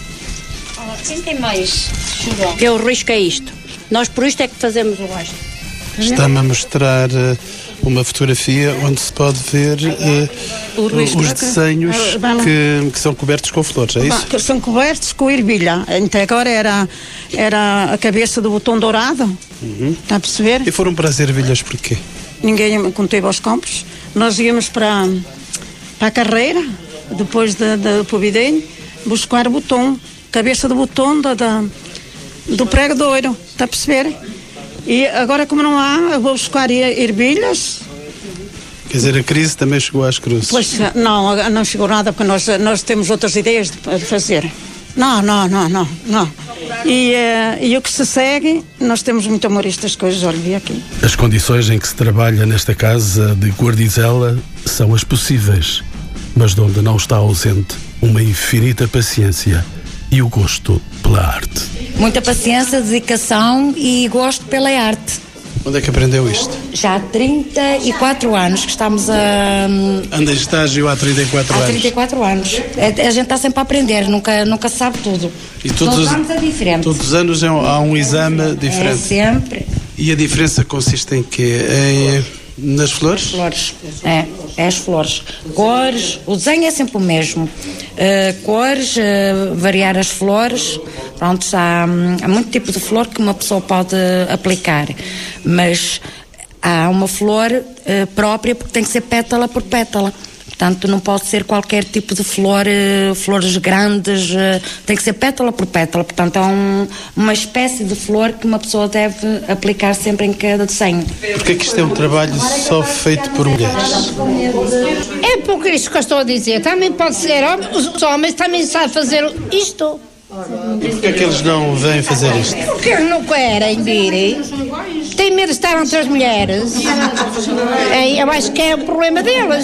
Speaker 21: Quem tem mais churão? Eu risco é isto. Nós por isto é que fazemos o resto.
Speaker 16: Está-me a mostrar uh, uma fotografia onde se pode ver uh, os desenhos que, que são cobertos com flores, é isso?
Speaker 15: Que são cobertos com ervilha. Até agora era, era a cabeça do botão dourado. Uhum. Está a perceber?
Speaker 16: E foram para as ervilhas porquê?
Speaker 15: Ninguém conteve aos campos. Nós íamos para, para a carreira, depois da de, de Povidem, buscar o botão, cabeça do botão da, da, do prego de ouro. Está a perceber? E agora, como não há, eu vou buscar ervilhas.
Speaker 16: Quer dizer, a crise também chegou às cruzes?
Speaker 15: Pois não, não chegou nada, porque nós, nós temos outras ideias de fazer. Não, não, não, não, não. E, uh, e o que se segue, nós temos muito amor a estas coisas, olha, vi aqui.
Speaker 13: As condições em que se trabalha nesta casa de Guardizela são as possíveis, mas de onde não está ausente uma infinita paciência e o gosto pela arte.
Speaker 3: Muita paciência, dedicação e gosto pela arte.
Speaker 16: Onde é que aprendeu isto?
Speaker 3: Já há trinta e quatro anos que estamos a...
Speaker 16: Anda em estágio há trinta e quatro anos?
Speaker 3: Há trinta e quatro anos. A gente está sempre a aprender, nunca, nunca sabe tudo.
Speaker 16: E todos os anos é diferente. Todos os anos há um exame diferente?
Speaker 3: É sempre.
Speaker 16: E a diferença consiste em quê? Em... Nas flores?
Speaker 3: As flores, é, é as flores. Cores, o desenho é sempre o mesmo. Uh, cores, uh, variar as flores. Pronto, há, há muito tipo de flor que uma pessoa pode aplicar, mas há uma flor uh, própria porque tem que ser pétala por pétala. Portanto, não pode ser qualquer tipo de flor, uh, flores grandes, uh, tem que ser pétala por pétala. Portanto, é um, uma espécie de flor que uma pessoa deve aplicar sempre em cada desenho.
Speaker 16: Porque é que isto é um trabalho só feito por mulheres?
Speaker 22: É por isso que eu estou a dizer. Também pode ser homem, os homens também sabem fazer isto.
Speaker 16: E porquê é que eles não vêm fazer isto?
Speaker 22: Porque eles não querem vir. Têm medo de estar entre as mulheres. É, eu acho que é o problema deles.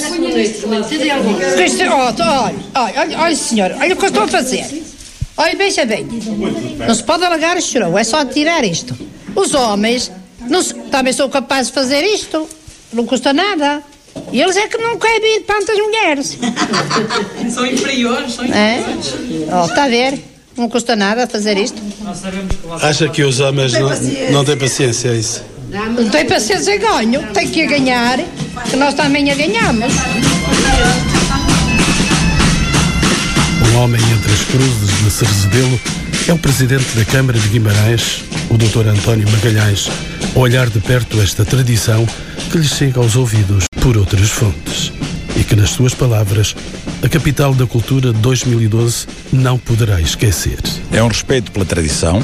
Speaker 22: Olha, olha, olha, senhor, olha o que eu estou a fazer. Olha, veja bem. Não se pode alargar o churão, é só tirar isto. Os homens não se, também são capazes de fazer isto. Não custa nada. E eles é que não querem vir tantas mulheres.
Speaker 23: São inferiores, são inferiores.
Speaker 22: É? Oh, está a ver? Não custa nada fazer isto.
Speaker 16: Acha que os homens não, não têm paciência, é isso?
Speaker 22: Não tem paciência, ganho. Tem que ganhar, que nós também a ganhamos.
Speaker 13: Um homem entre as cruzes de Cerzedelo é o presidente da Câmara de Guimarães, o doutor António Magalhães, a olhar de perto esta tradição que lhe chega aos ouvidos por outras fontes e que, nas suas palavras, a capital da cultura de dois mil e doze não poderá esquecer.
Speaker 24: É um respeito pela tradição,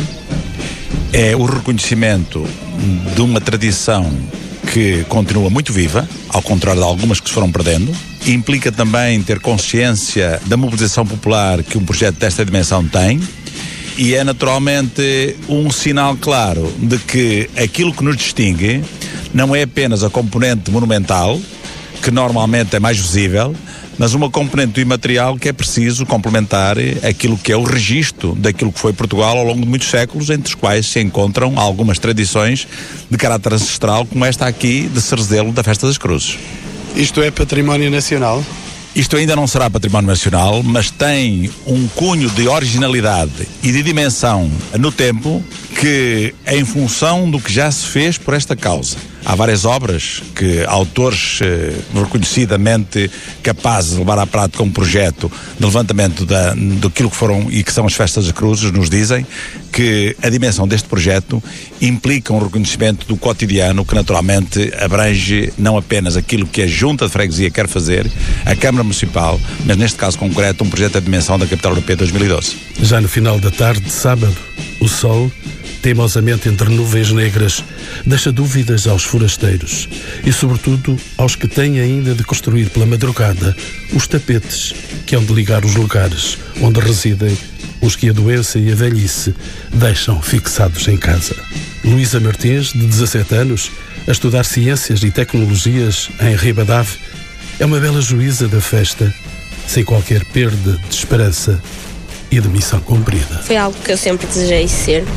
Speaker 24: é o reconhecimento de uma tradição que continua muito viva, ao contrário de algumas que se foram perdendo. Implica também ter consciência da mobilização popular que um projeto desta dimensão tem, e é naturalmente um sinal claro de que aquilo que nos distingue não é apenas a componente monumental, que normalmente é mais visível, mas uma componente do imaterial que é preciso complementar aquilo que é o registro daquilo que foi Portugal ao longo de muitos séculos, entre os quais se encontram algumas tradições de caráter ancestral, como esta aqui de Cerzedelo, da Festa das Cruzes.
Speaker 16: Isto é património nacional?
Speaker 24: Isto ainda não será património nacional, mas tem um cunho de originalidade e de dimensão no tempo que, em função do que já se fez por esta causa, há várias obras que autores eh, reconhecidamente capazes de levar à prática um projeto de levantamento da, daquilo que foram e que são as Festas das Cruzes, nos dizem que a dimensão deste projeto implica um reconhecimento do cotidiano que naturalmente abrange não apenas aquilo que a Junta de Freguesia quer fazer, a Câmara Municipal, mas neste caso concreto um projeto da dimensão da Capital Europeia dois mil e doze.
Speaker 13: Já no final da tarde de sábado, o sol, teimosamente entre nuvens negras, deixa dúvidas aos forasteiros e, sobretudo, aos que têm ainda de construir pela madrugada os tapetes que hão de ligar os lugares onde residem os que a doença e a velhice deixam fixados em casa. Luísa Martins, de dezassete anos, a estudar Ciências e Tecnologias em Ribadave, é uma bela juíza da festa, sem qualquer perda de esperança e de missão cumprida.
Speaker 25: Foi algo que eu sempre desejei ser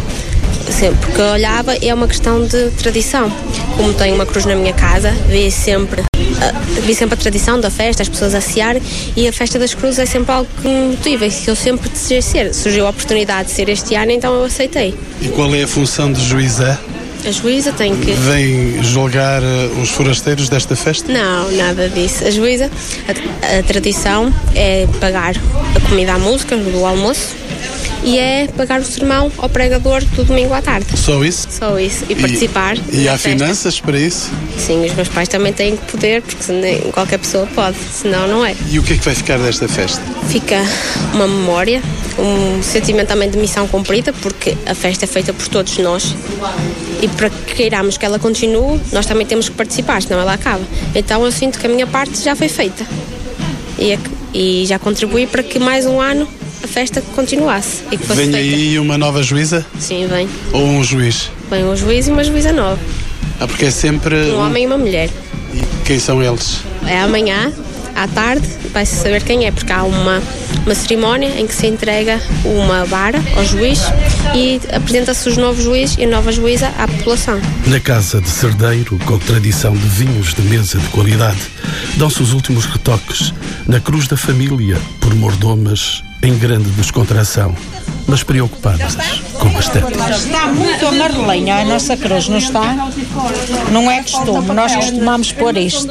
Speaker 4: Sempre, porque eu olhava, é uma questão de tradição. Como tenho uma cruz na minha casa, vi sempre, uh, vi sempre a tradição da festa, as pessoas a cear, e a festa das cruzes é sempre algo que me motiva, que eu sempre desejei ser. Surgiu a oportunidade de ser este ano, então eu aceitei.
Speaker 16: E qual é a função de juíza?
Speaker 4: A juíza tem que...
Speaker 16: Vem julgar uh, os forasteiros desta festa?
Speaker 4: Não, nada disso. A juíza, a, a tradição é pagar a comida à música do almoço e é pagar o sermão ao pregador do domingo à tarde.
Speaker 16: Só isso?
Speaker 4: Só isso. E, e participar.
Speaker 16: E há finanças para isso?
Speaker 4: Sim, os meus pais também têm que poder, porque nem qualquer pessoa pode, senão não é.
Speaker 16: E o que é que vai ficar desta festa?
Speaker 4: Fica uma memória, um sentimento também de missão cumprida, porque a festa é feita por todos nós. E para que queiramos que ela continue, nós também temos que participar, senão ela acaba. Então eu sinto que a minha parte já foi feita. E, é, e já contribuí para que mais um ano a festa continuasse. E que fosse
Speaker 16: vem
Speaker 4: feita.
Speaker 16: Aí uma nova juíza?
Speaker 4: Sim, vem.
Speaker 16: Ou um juiz?
Speaker 4: Vem um juiz e uma juíza nova.
Speaker 16: Ah, porque é sempre...
Speaker 4: Um, um... homem e uma mulher.
Speaker 16: E quem são eles?
Speaker 4: É amanhã, à tarde, vai-se saber quem é, porque há uma, uma cerimónia em que se entrega uma vara ao juiz e apresenta-se os novos juízes e a nova juíza à população.
Speaker 13: Na casa de Cerdeiro, com tradição de vinhos de mesa de qualidade, dão-se os últimos retoques na cruz da família por mordomas em grande descontração, mas preocupadas com a estética.
Speaker 20: Está muito amarelinha a nossa cruz, não está? Não é costume, nós costumamos pôr isto.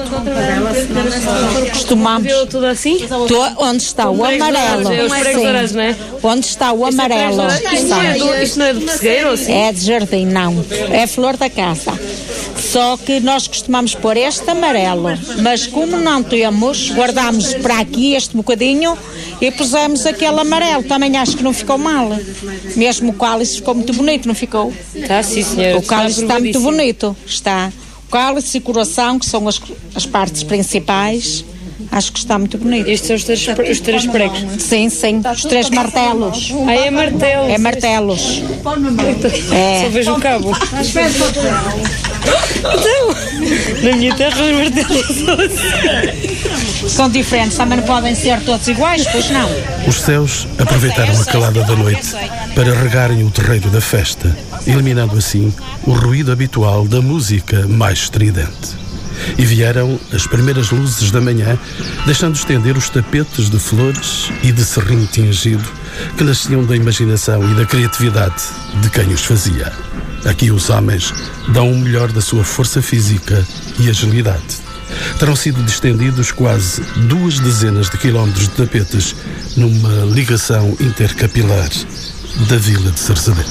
Speaker 20: Costumamos.
Speaker 18: Viu tudo assim?
Speaker 20: Tô, onde está o amarelo?
Speaker 18: Os pregos não é?
Speaker 20: Onde está o amarelo?
Speaker 18: Isto não é do, isto não é do pessegueiro ou assim?
Speaker 20: É de jardim, não. É flor da casa. Só que nós costumamos pôr este amarelo, mas como não temos, guardamos para aqui este bocadinho e pusemos aquele amarelo. Também acho que não ficou mal. Mesmo o cálice ficou muito bonito, não ficou?
Speaker 18: Está, sim, senhora.
Speaker 20: O cálice está, está muito bonito. Está. O cálice e coração, que são as, as partes principais, acho que está muito bonito.
Speaker 18: Estes são os três, os três pregos?
Speaker 20: Sim, sim. Os três martelos.
Speaker 18: Ah, é martelos?
Speaker 20: É martelos.
Speaker 18: É. Só vejo um cabo. Então, na minha terra os martelos são assim.
Speaker 20: São diferentes, também não podem ser todos iguais, pois não.
Speaker 13: Os céus aproveitaram a calada da noite para regarem o terreiro da festa, eliminando assim o ruído habitual da música mais estridente. E vieram as primeiras luzes da manhã, deixando estender os tapetes de flores e de serrinho tingido que nasciam da imaginação e da criatividade de quem os fazia. Aqui os homens dão o melhor da sua força física e agilidade. Terão sido distendidos quase duas dezenas de quilómetros de tapetes numa ligação intercapilar da vila de Cerzedelo.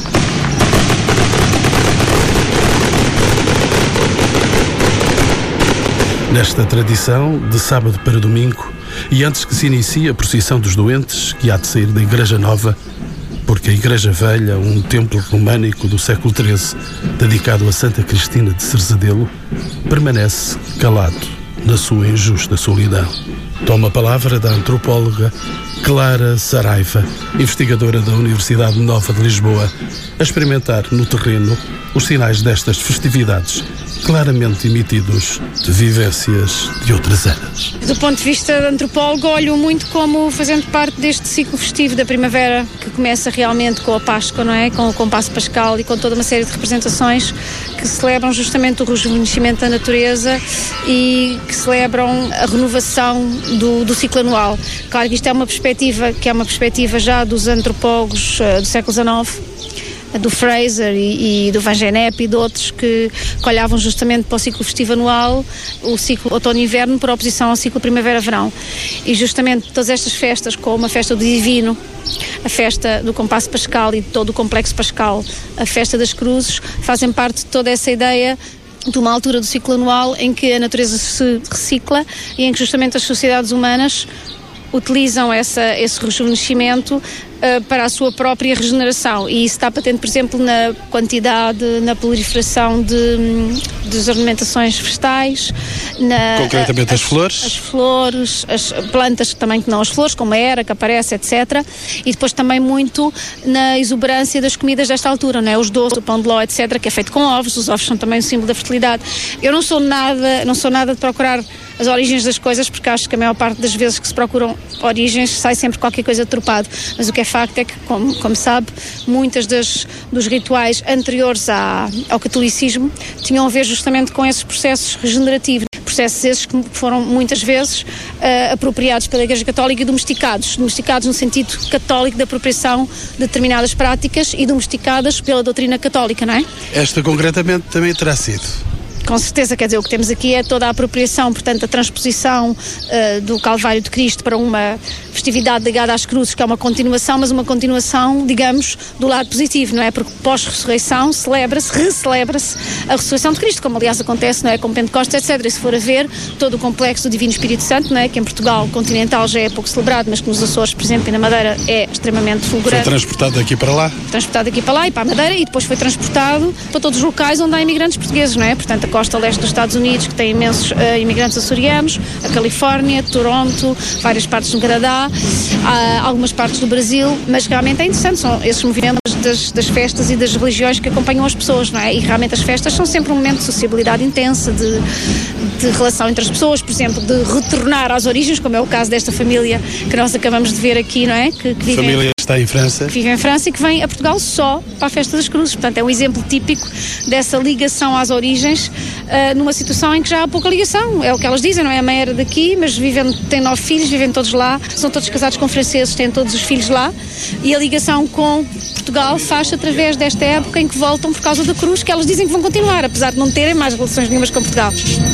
Speaker 13: Nesta tradição, de sábado para domingo, e antes que se inicie a procissão dos doentes, que há de sair da Igreja Nova, porque a Igreja Velha, um templo românico do século treze, dedicado a Santa Cristina de Cerzedelo, permanece calado na sua injusta solidão. Toma a palavra da antropóloga Clara Saraiva, investigadora da Universidade Nova de Lisboa, a experimentar no terreno os sinais destas festividades, claramente emitidos de vivências de outras eras.
Speaker 5: Do ponto de vista de antropólogo, olho muito como fazendo parte deste ciclo festivo da primavera, que começa realmente com a Páscoa, não é? Com o compasso pascal e com toda uma série de representações que celebram justamente o rejuvenescimento da natureza e que celebram a renovação do, do ciclo anual. Claro que isto é uma perspectiva que é uma perspectiva já dos antropólogos uh, do século dezenove, do Fraser e, e do Van Gennep e de outros que, que olhavam justamente para o ciclo festivo anual, o ciclo outono-inverno, por oposição ao ciclo primavera-verão. E justamente todas estas festas, como a festa do Divino, a festa do compasso pascal e de todo o complexo pascal, a festa das cruzes, fazem parte de toda essa ideia de uma altura do ciclo anual em que a natureza se recicla e em que justamente as sociedades humanas utilizam essa, esse rejuvenescimento uh, para a sua própria regeneração, e isso está patente, por exemplo, na quantidade, na proliferação de, de ornamentações vegetais, na,
Speaker 16: concretamente
Speaker 5: a,
Speaker 16: as, as flores
Speaker 5: as flores, as plantas também que não as flores, como a era que aparece, etcétera, e depois também muito na exuberância das comidas desta altura, não é? Os doces, o pão de ló, etcétera, que é feito com ovos. Os ovos são também um símbolo da fertilidade. Eu não sou nada, não sou nada de procurar as origens das coisas, porque acho que a maior parte das vezes que se procuram origens sai sempre qualquer coisa de tropado, mas o que é facto é que, como, como sabe, muitas das, dos rituais anteriores à, ao catolicismo tinham a ver justamente com esses processos regenerativos. Processos esses que foram muitas vezes uh, apropriados pela Igreja Católica e domesticados. Domesticados no sentido católico da apropriação de determinadas práticas e domesticadas pela doutrina católica, não é?
Speaker 16: Esta concretamente também terá sido.
Speaker 5: Com certeza, quer dizer, o que temos aqui é toda a apropriação, portanto, a transposição uh, do Calvário de Cristo para uma festividade ligada às cruzes, que é uma continuação, mas uma continuação, digamos, do lado positivo, não é? Porque pós-ressurreição celebra-se, recelebra-se a ressurreição de Cristo, como aliás acontece, não é? Com Pentecostes, etcétera. E se for a ver, todo o complexo do Divino Espírito Santo, não é? Que em Portugal continental já é pouco celebrado, mas que nos Açores, por exemplo, e na Madeira é extremamente fulgurante.
Speaker 16: Foi transportado daqui para lá?
Speaker 5: Transportado daqui para lá e para a Madeira, e depois foi transportado para todos os locais onde há imigrantes portugueses, não é? Portanto, a costa leste dos Estados Unidos, que tem imensos uh, imigrantes açorianos, a Califórnia, Toronto, várias partes do Canadá, uh, algumas partes do Brasil, mas realmente é interessante, são esses movimentos das, das festas e das religiões que acompanham as pessoas, não é? E realmente as festas são sempre um momento de sociabilidade intensa, de, de relação entre as pessoas, por exemplo, de retornar às origens, como é o caso desta família que nós acabamos de ver aqui, não é? Que, que vive
Speaker 16: a família está em França.
Speaker 5: Que vive em França e que vem a Portugal só para a Festa das Cruzes. Portanto, é um exemplo típico dessa ligação às origens, uh, numa situação em que já há pouca ligação. É o que elas dizem, não é? A mãe era daqui, mas vivem, tem nove filhos, vivem todos lá, são todos casados com franceses, têm todos os filhos lá, e a ligação com Portugal faz-se através desta época em que voltam por causa da cruz, que elas dizem que vão continuar, apesar de não terem mais relações nenhumas com Portugal.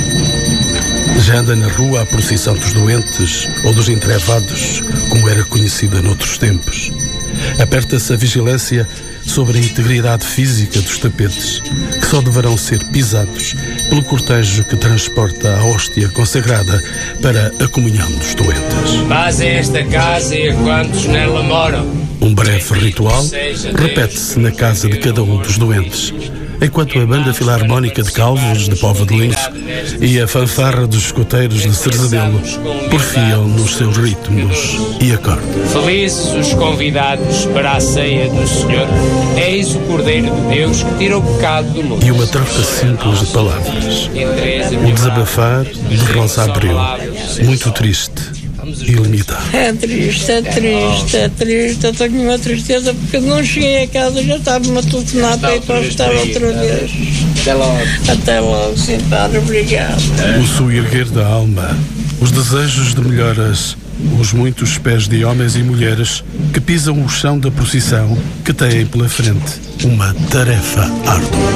Speaker 13: Já anda na rua a procissão dos doentes ou dos entrevados, como era conhecida noutros tempos. Aperta-se a vigilância sobre a integridade física dos tapetes, que só deverão ser pisados pelo cortejo que transporta a hóstia consagrada para a comunhão dos doentes.
Speaker 2: Paz a esta casa e a quantos nela moram.
Speaker 13: Um breve ritual repete-se na casa de cada um dos doentes, enquanto a banda filarmónica de Calvos, de Póvoa de Lince, e a fanfarra dos escoteiros de Cerzedelo porfiam nos seus ritmos e acordes.
Speaker 2: Felizes os convidados para a ceia do Senhor. Eis o Cordeiro de Deus que tira o pecado do mundo.
Speaker 13: E uma troca simples de palavras. O desabafar de Rosa Abreu, muito triste e limitado.
Speaker 1: É triste, é triste, é triste. Eu tenho uma tristeza porque não cheguei a casa, já estava-me a telefonar para ir para o hospital outra vez.
Speaker 2: Até logo.
Speaker 1: Até logo, sim, padre, obrigado.
Speaker 13: O soerguer da alma, os desejos de melhoras, os muitos pés de homens e mulheres que pisam o chão da procissão, que têm pela frente uma tarefa árdua.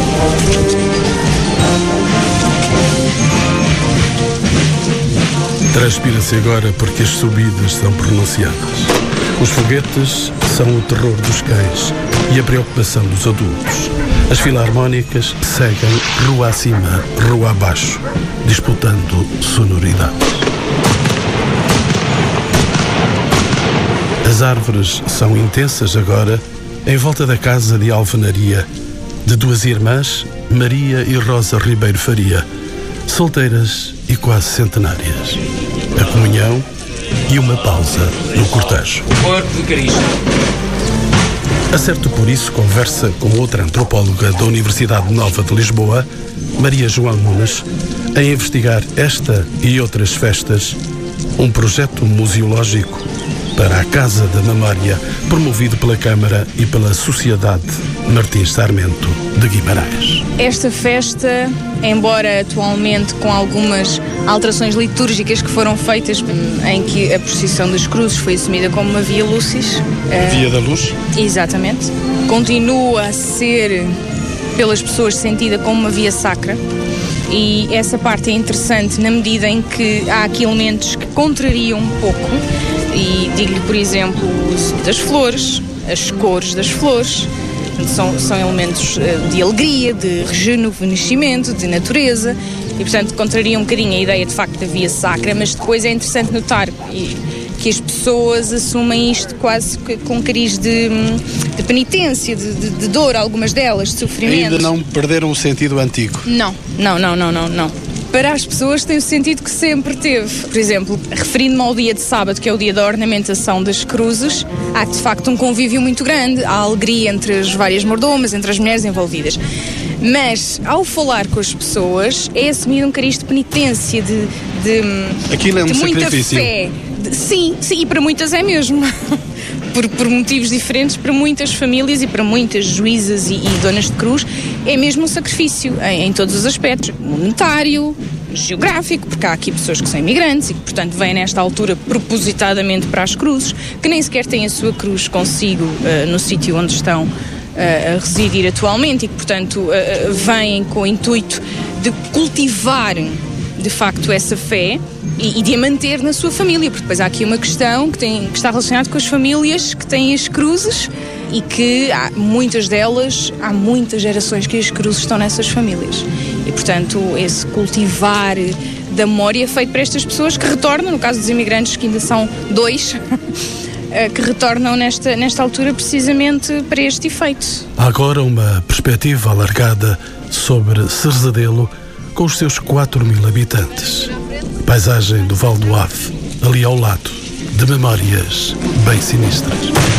Speaker 13: Transpira-se agora porque as subidas são pronunciadas. Os foguetes são o terror dos cães e a preocupação dos adultos. As filarmónicas seguem rua acima, rua abaixo, disputando sonoridades. As árvores são intensas agora em volta da casa de alvenaria de duas irmãs, Maria e Rosa Ribeiro Faria, solteiras e quase centenárias. A comunhão e uma pausa no cortejo.
Speaker 2: O corpo de Cristo.
Speaker 13: Acerto por isso conversa com outra antropóloga da Universidade Nova de Lisboa, Maria João Nunes, a investigar esta e outras festas, um projeto museológico para a Casa da Memória, promovido pela Câmara e pela Sociedade Martins Sarmento de Guimarães.
Speaker 6: Esta festa, embora atualmente com algumas alterações litúrgicas que foram feitas, em que a procissão das cruzes foi assumida como uma Via Lucis.
Speaker 16: Via da Luz?
Speaker 6: Exatamente. Continua a ser, pelas pessoas, sentida como uma via sacra. E essa parte é interessante na medida em que há aqui elementos que contrariam um pouco. E digo-lhe, por exemplo, o uso das flores, as cores das flores. São, são elementos de alegria, de rejuvenescimento, de natureza. E, portanto, contraria um bocadinho a ideia, de facto, da via sacra. Mas depois é interessante notar que as pessoas assumem isto quase com um cariz de, de penitência, de, de, de dor, algumas delas, de sofrimento.
Speaker 16: Ainda não perderam o sentido antigo?
Speaker 6: Não, não, não, não, não, não. Para as pessoas tem o sentido que sempre teve. Por exemplo, referindo-me ao dia de sábado, que é o dia da ornamentação das cruzes, há de facto um convívio muito grande, há alegria entre as várias mordomas, entre as mulheres envolvidas. Mas, ao falar com as pessoas, é assumido um cariz de penitência, de, de,
Speaker 16: Aquilo é um
Speaker 6: de muita
Speaker 16: sacrifício.
Speaker 6: fé. Sim, sim, e para muitas é mesmo. Por, por motivos diferentes, para muitas famílias e para muitas juízas e, e donas de cruz, é mesmo um sacrifício em, em todos os aspectos. Monetário, geográfico, porque há aqui pessoas que são imigrantes e que, portanto, vêm nesta altura propositadamente para as cruzes, que nem sequer têm a sua cruz consigo uh, no sítio onde estão uh, a residir atualmente e que, portanto, uh, vêm com o intuito de cultivar, de facto, essa fé e, e de a manter na sua família, porque depois há aqui uma questão que, tem, que está relacionada com as famílias que têm as cruzes e que há muitas delas, há muitas gerações que as cruzes estão nessas famílias. E, portanto, esse cultivar da memória é feito para estas pessoas que retornam, no caso dos imigrantes, que ainda são dois, que retornam nesta, nesta altura precisamente para este efeito.
Speaker 13: Há agora uma perspectiva alargada sobre Cerzedelo, com os seus quatro mil habitantes. Paisagem do Val do Ave, ali ao lado, de memórias bem sinistras.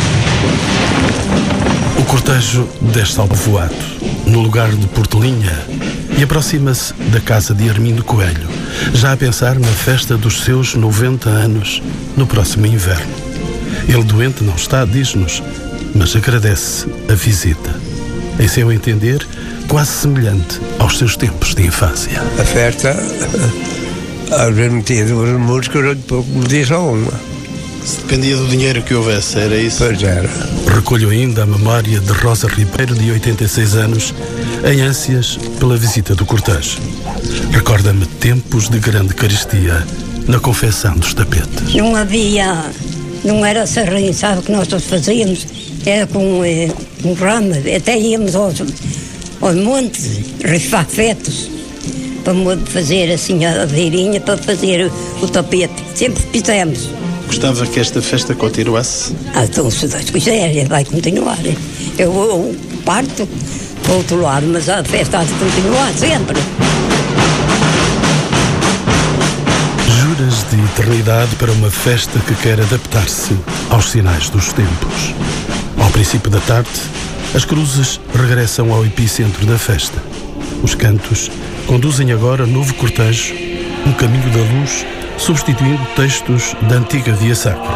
Speaker 13: O cortejo desce ao povoado, no lugar de Portelinha, e aproxima-se da casa de Armindo Coelho, já a pensar na festa dos seus noventa anos, no próximo inverno. Ele doente não está, diz-nos, mas agradece a visita. Em seu entender, quase semelhante aos seus tempos de infância.
Speaker 7: A festa, às vezes metia duas músicas, pouco metia só uma.
Speaker 16: Se dependia do dinheiro que houvesse, era isso?
Speaker 7: Pois era.
Speaker 13: Recolho ainda a memória de Rosa Ribeiro, de oitenta e seis anos, em ânsias pela visita do cortejo. Recorda-me tempos de grande caristia na confecção dos tapetes.
Speaker 21: Não havia, não era serrinho, sabe o que nós todos fazíamos? Era com eh, um ramo, até íamos aos, aos montes, rifar fetos, para fazer assim a beirinha, para fazer o tapete. Sempre fizemos.
Speaker 16: Gostava que esta festa continuasse?
Speaker 21: Ah, então, se Deus quiser, vai continuar. Eu, eu parto para o outro lado, mas a festa há de continuar sempre.
Speaker 13: Juras de eternidade para uma festa que quer adaptar-se aos sinais dos tempos. Ao princípio da tarde, as cruzes regressam ao epicentro da festa. Os cantos conduzem agora novo cortejo, um caminho da luz, substituindo textos da antiga Via Sacra.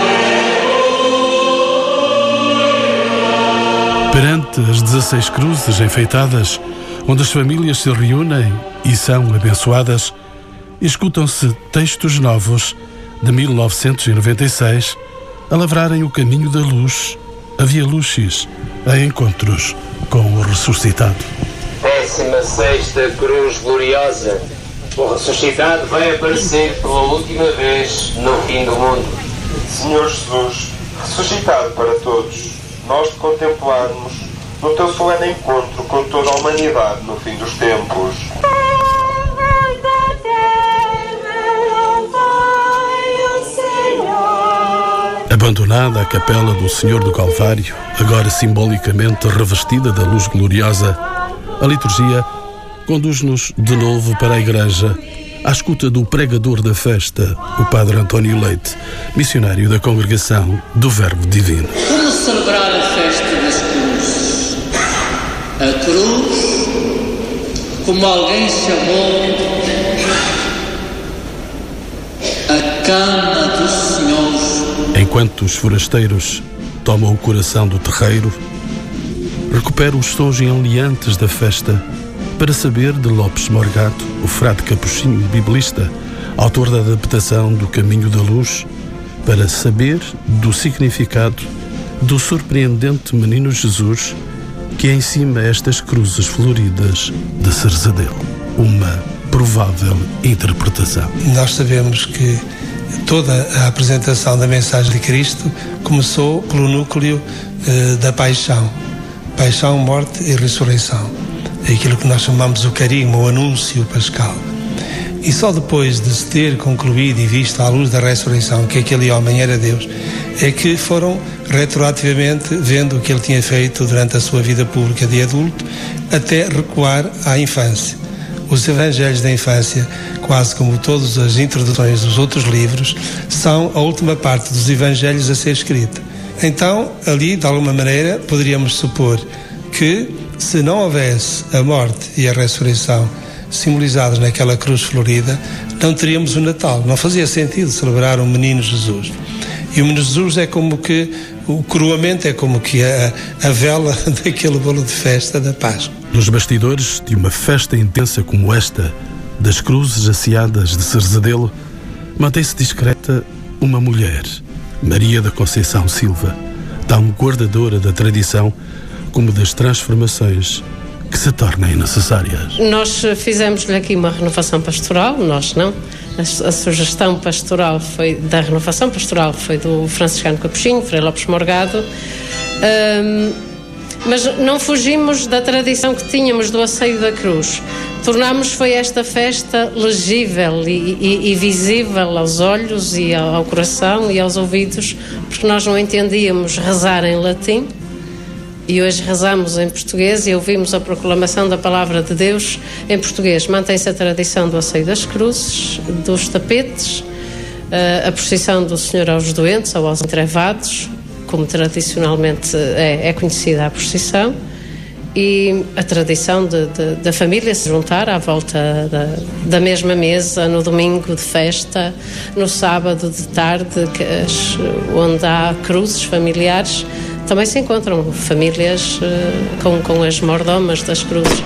Speaker 13: Perante as dezasseis cruzes enfeitadas, onde as famílias se reúnem e são abençoadas, escutam-se textos novos de mil novecentos e noventa e seis a lavrarem o caminho da luz, a Via Lucis, a encontros com o ressuscitado.
Speaker 2: Décima sexta cruz gloriosa. O ressuscitado vai aparecer pela última vez no fim do mundo.
Speaker 8: Senhor Jesus, ressuscitado para todos, nós te contemplarmos no teu solene encontro com toda a humanidade no fim dos tempos.
Speaker 13: Abandonada a capela do Senhor do Calvário, agora simbolicamente revestida da luz gloriosa, a liturgia conduz-nos de novo para a igreja, à escuta do pregador da festa, o Padre António Leite, missionário da Congregação do Verbo Divino.
Speaker 10: Como celebrar a festa das cruzes? A cruz, como alguém chamou, a cama do Senhor.
Speaker 13: Enquanto os forasteiros tomam o coração do terreiro, recupero os sons enleantes da festa para saber de Lopes Morgato, o frade capuchinho biblista, autor da adaptação do Caminho da Luz, para saber do significado do surpreendente menino Jesus que ensina estas cruzes floridas de Cerzedelo. Uma provável interpretação.
Speaker 11: Nós sabemos que toda a apresentação da mensagem de Cristo começou pelo núcleo eh, da paixão. Paixão, morte e ressurreição. É aquilo que nós chamamos o carisma, o anúncio pascal. E só depois de se ter concluído e visto à luz da ressurreição que aquele homem era Deus, é que foram retroativamente vendo o que ele tinha feito durante a sua vida pública de adulto, até recuar à infância. Os evangelhos da infância, quase como todas as introduções dos outros livros, são a última parte dos evangelhos a ser escrita. Então, ali, de alguma maneira, poderíamos supor que, se não houvesse a morte e a ressurreição simbolizadas naquela cruz florida, não teríamos o Natal. Não fazia sentido celebrar o Menino Jesus. E o Menino Jesus é como que o coroamento, é como que a, a vela daquele bolo de festa da Páscoa.
Speaker 13: Nos bastidores de uma festa intensa como esta, das cruzes asseadas de Cerzedelo, mantém-se discreta uma mulher, Maria da Conceição Silva, tão guardadora da tradição como das transformações que se tornem necessárias.
Speaker 9: Nós fizemos-lhe aqui uma renovação pastoral, nós não. A, a sugestão pastoral foi da renovação pastoral foi do franciscano Capuchinho, Frei Lopes Morgado, um, mas não fugimos da tradição que tínhamos do asseio da cruz. Tornámos foi esta festa legível e, e, e visível aos olhos e ao, ao coração e aos ouvidos, porque nós não entendíamos rezar em latim e hoje rezamos em português e ouvimos a proclamação da palavra de Deus em português. Mantém-se a tradição do asseio das cruzes, dos tapetes, a procissão do Senhor aos doentes ou aos entrevados, como tradicionalmente é, é conhecida a procissão, e a tradição de, de, da família se juntar à volta da, da mesma mesa no domingo de festa, no sábado de tarde, que as, onde há cruzes familiares, também se encontram famílias uh, com, com as mordomas das cruzes.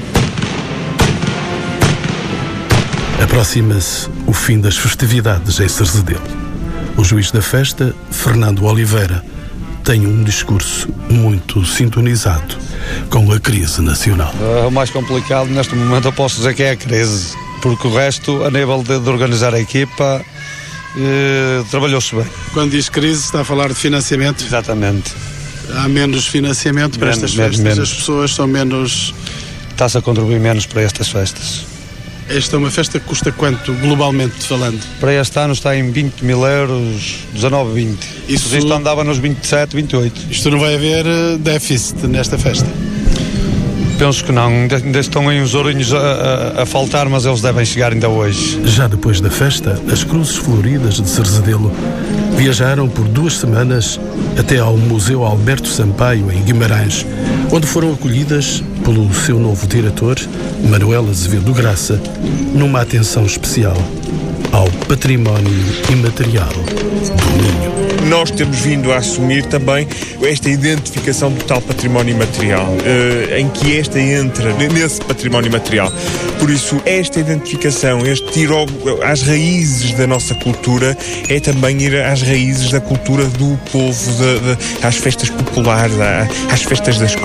Speaker 13: Aproxima-se o fim das festividades em Cerzedelo. O juiz da festa, Fernando Oliveira, tem um discurso muito sintonizado com a crise nacional.
Speaker 12: O mais complicado neste momento eu posso dizer que é a crise, porque o resto, a nível de, de organizar a equipa, eh, trabalhou-se bem.
Speaker 16: Quando diz crise, está a falar de financiamento?
Speaker 12: Exatamente.
Speaker 16: Há menos financiamento para menos, estas festas, menos. As pessoas são menos...
Speaker 12: Está-se a contribuir menos para estas festas.
Speaker 16: Esta é uma festa que custa quanto, globalmente falando?
Speaker 12: Para este ano está em vinte mil euros, dezanove, vinte. Isso... Isto andava nos vinte e sete, vinte e oito.
Speaker 16: Isto não vai haver déficit nesta festa?
Speaker 12: Penso que não. Ainda estão aí uns ourinhos a, a, a faltar, mas eles devem chegar ainda hoje.
Speaker 13: Já depois da festa, as cruzes floridas de Cerzedelo viajaram por duas semanas até ao Museu Alberto Sampaio, em Guimarães, onde foram acolhidas pelo seu novo diretor, Manuel Azevedo Graça, numa atenção especial ao património imaterial do Minho.
Speaker 14: Nós temos vindo a assumir também esta identificação do tal património imaterial, eh, em que esta entra nesse património imaterial. Por isso, esta identificação, este ir ao, às raízes da nossa cultura, é também ir às raízes da cultura do povo, de, de, às festas populares, às festas das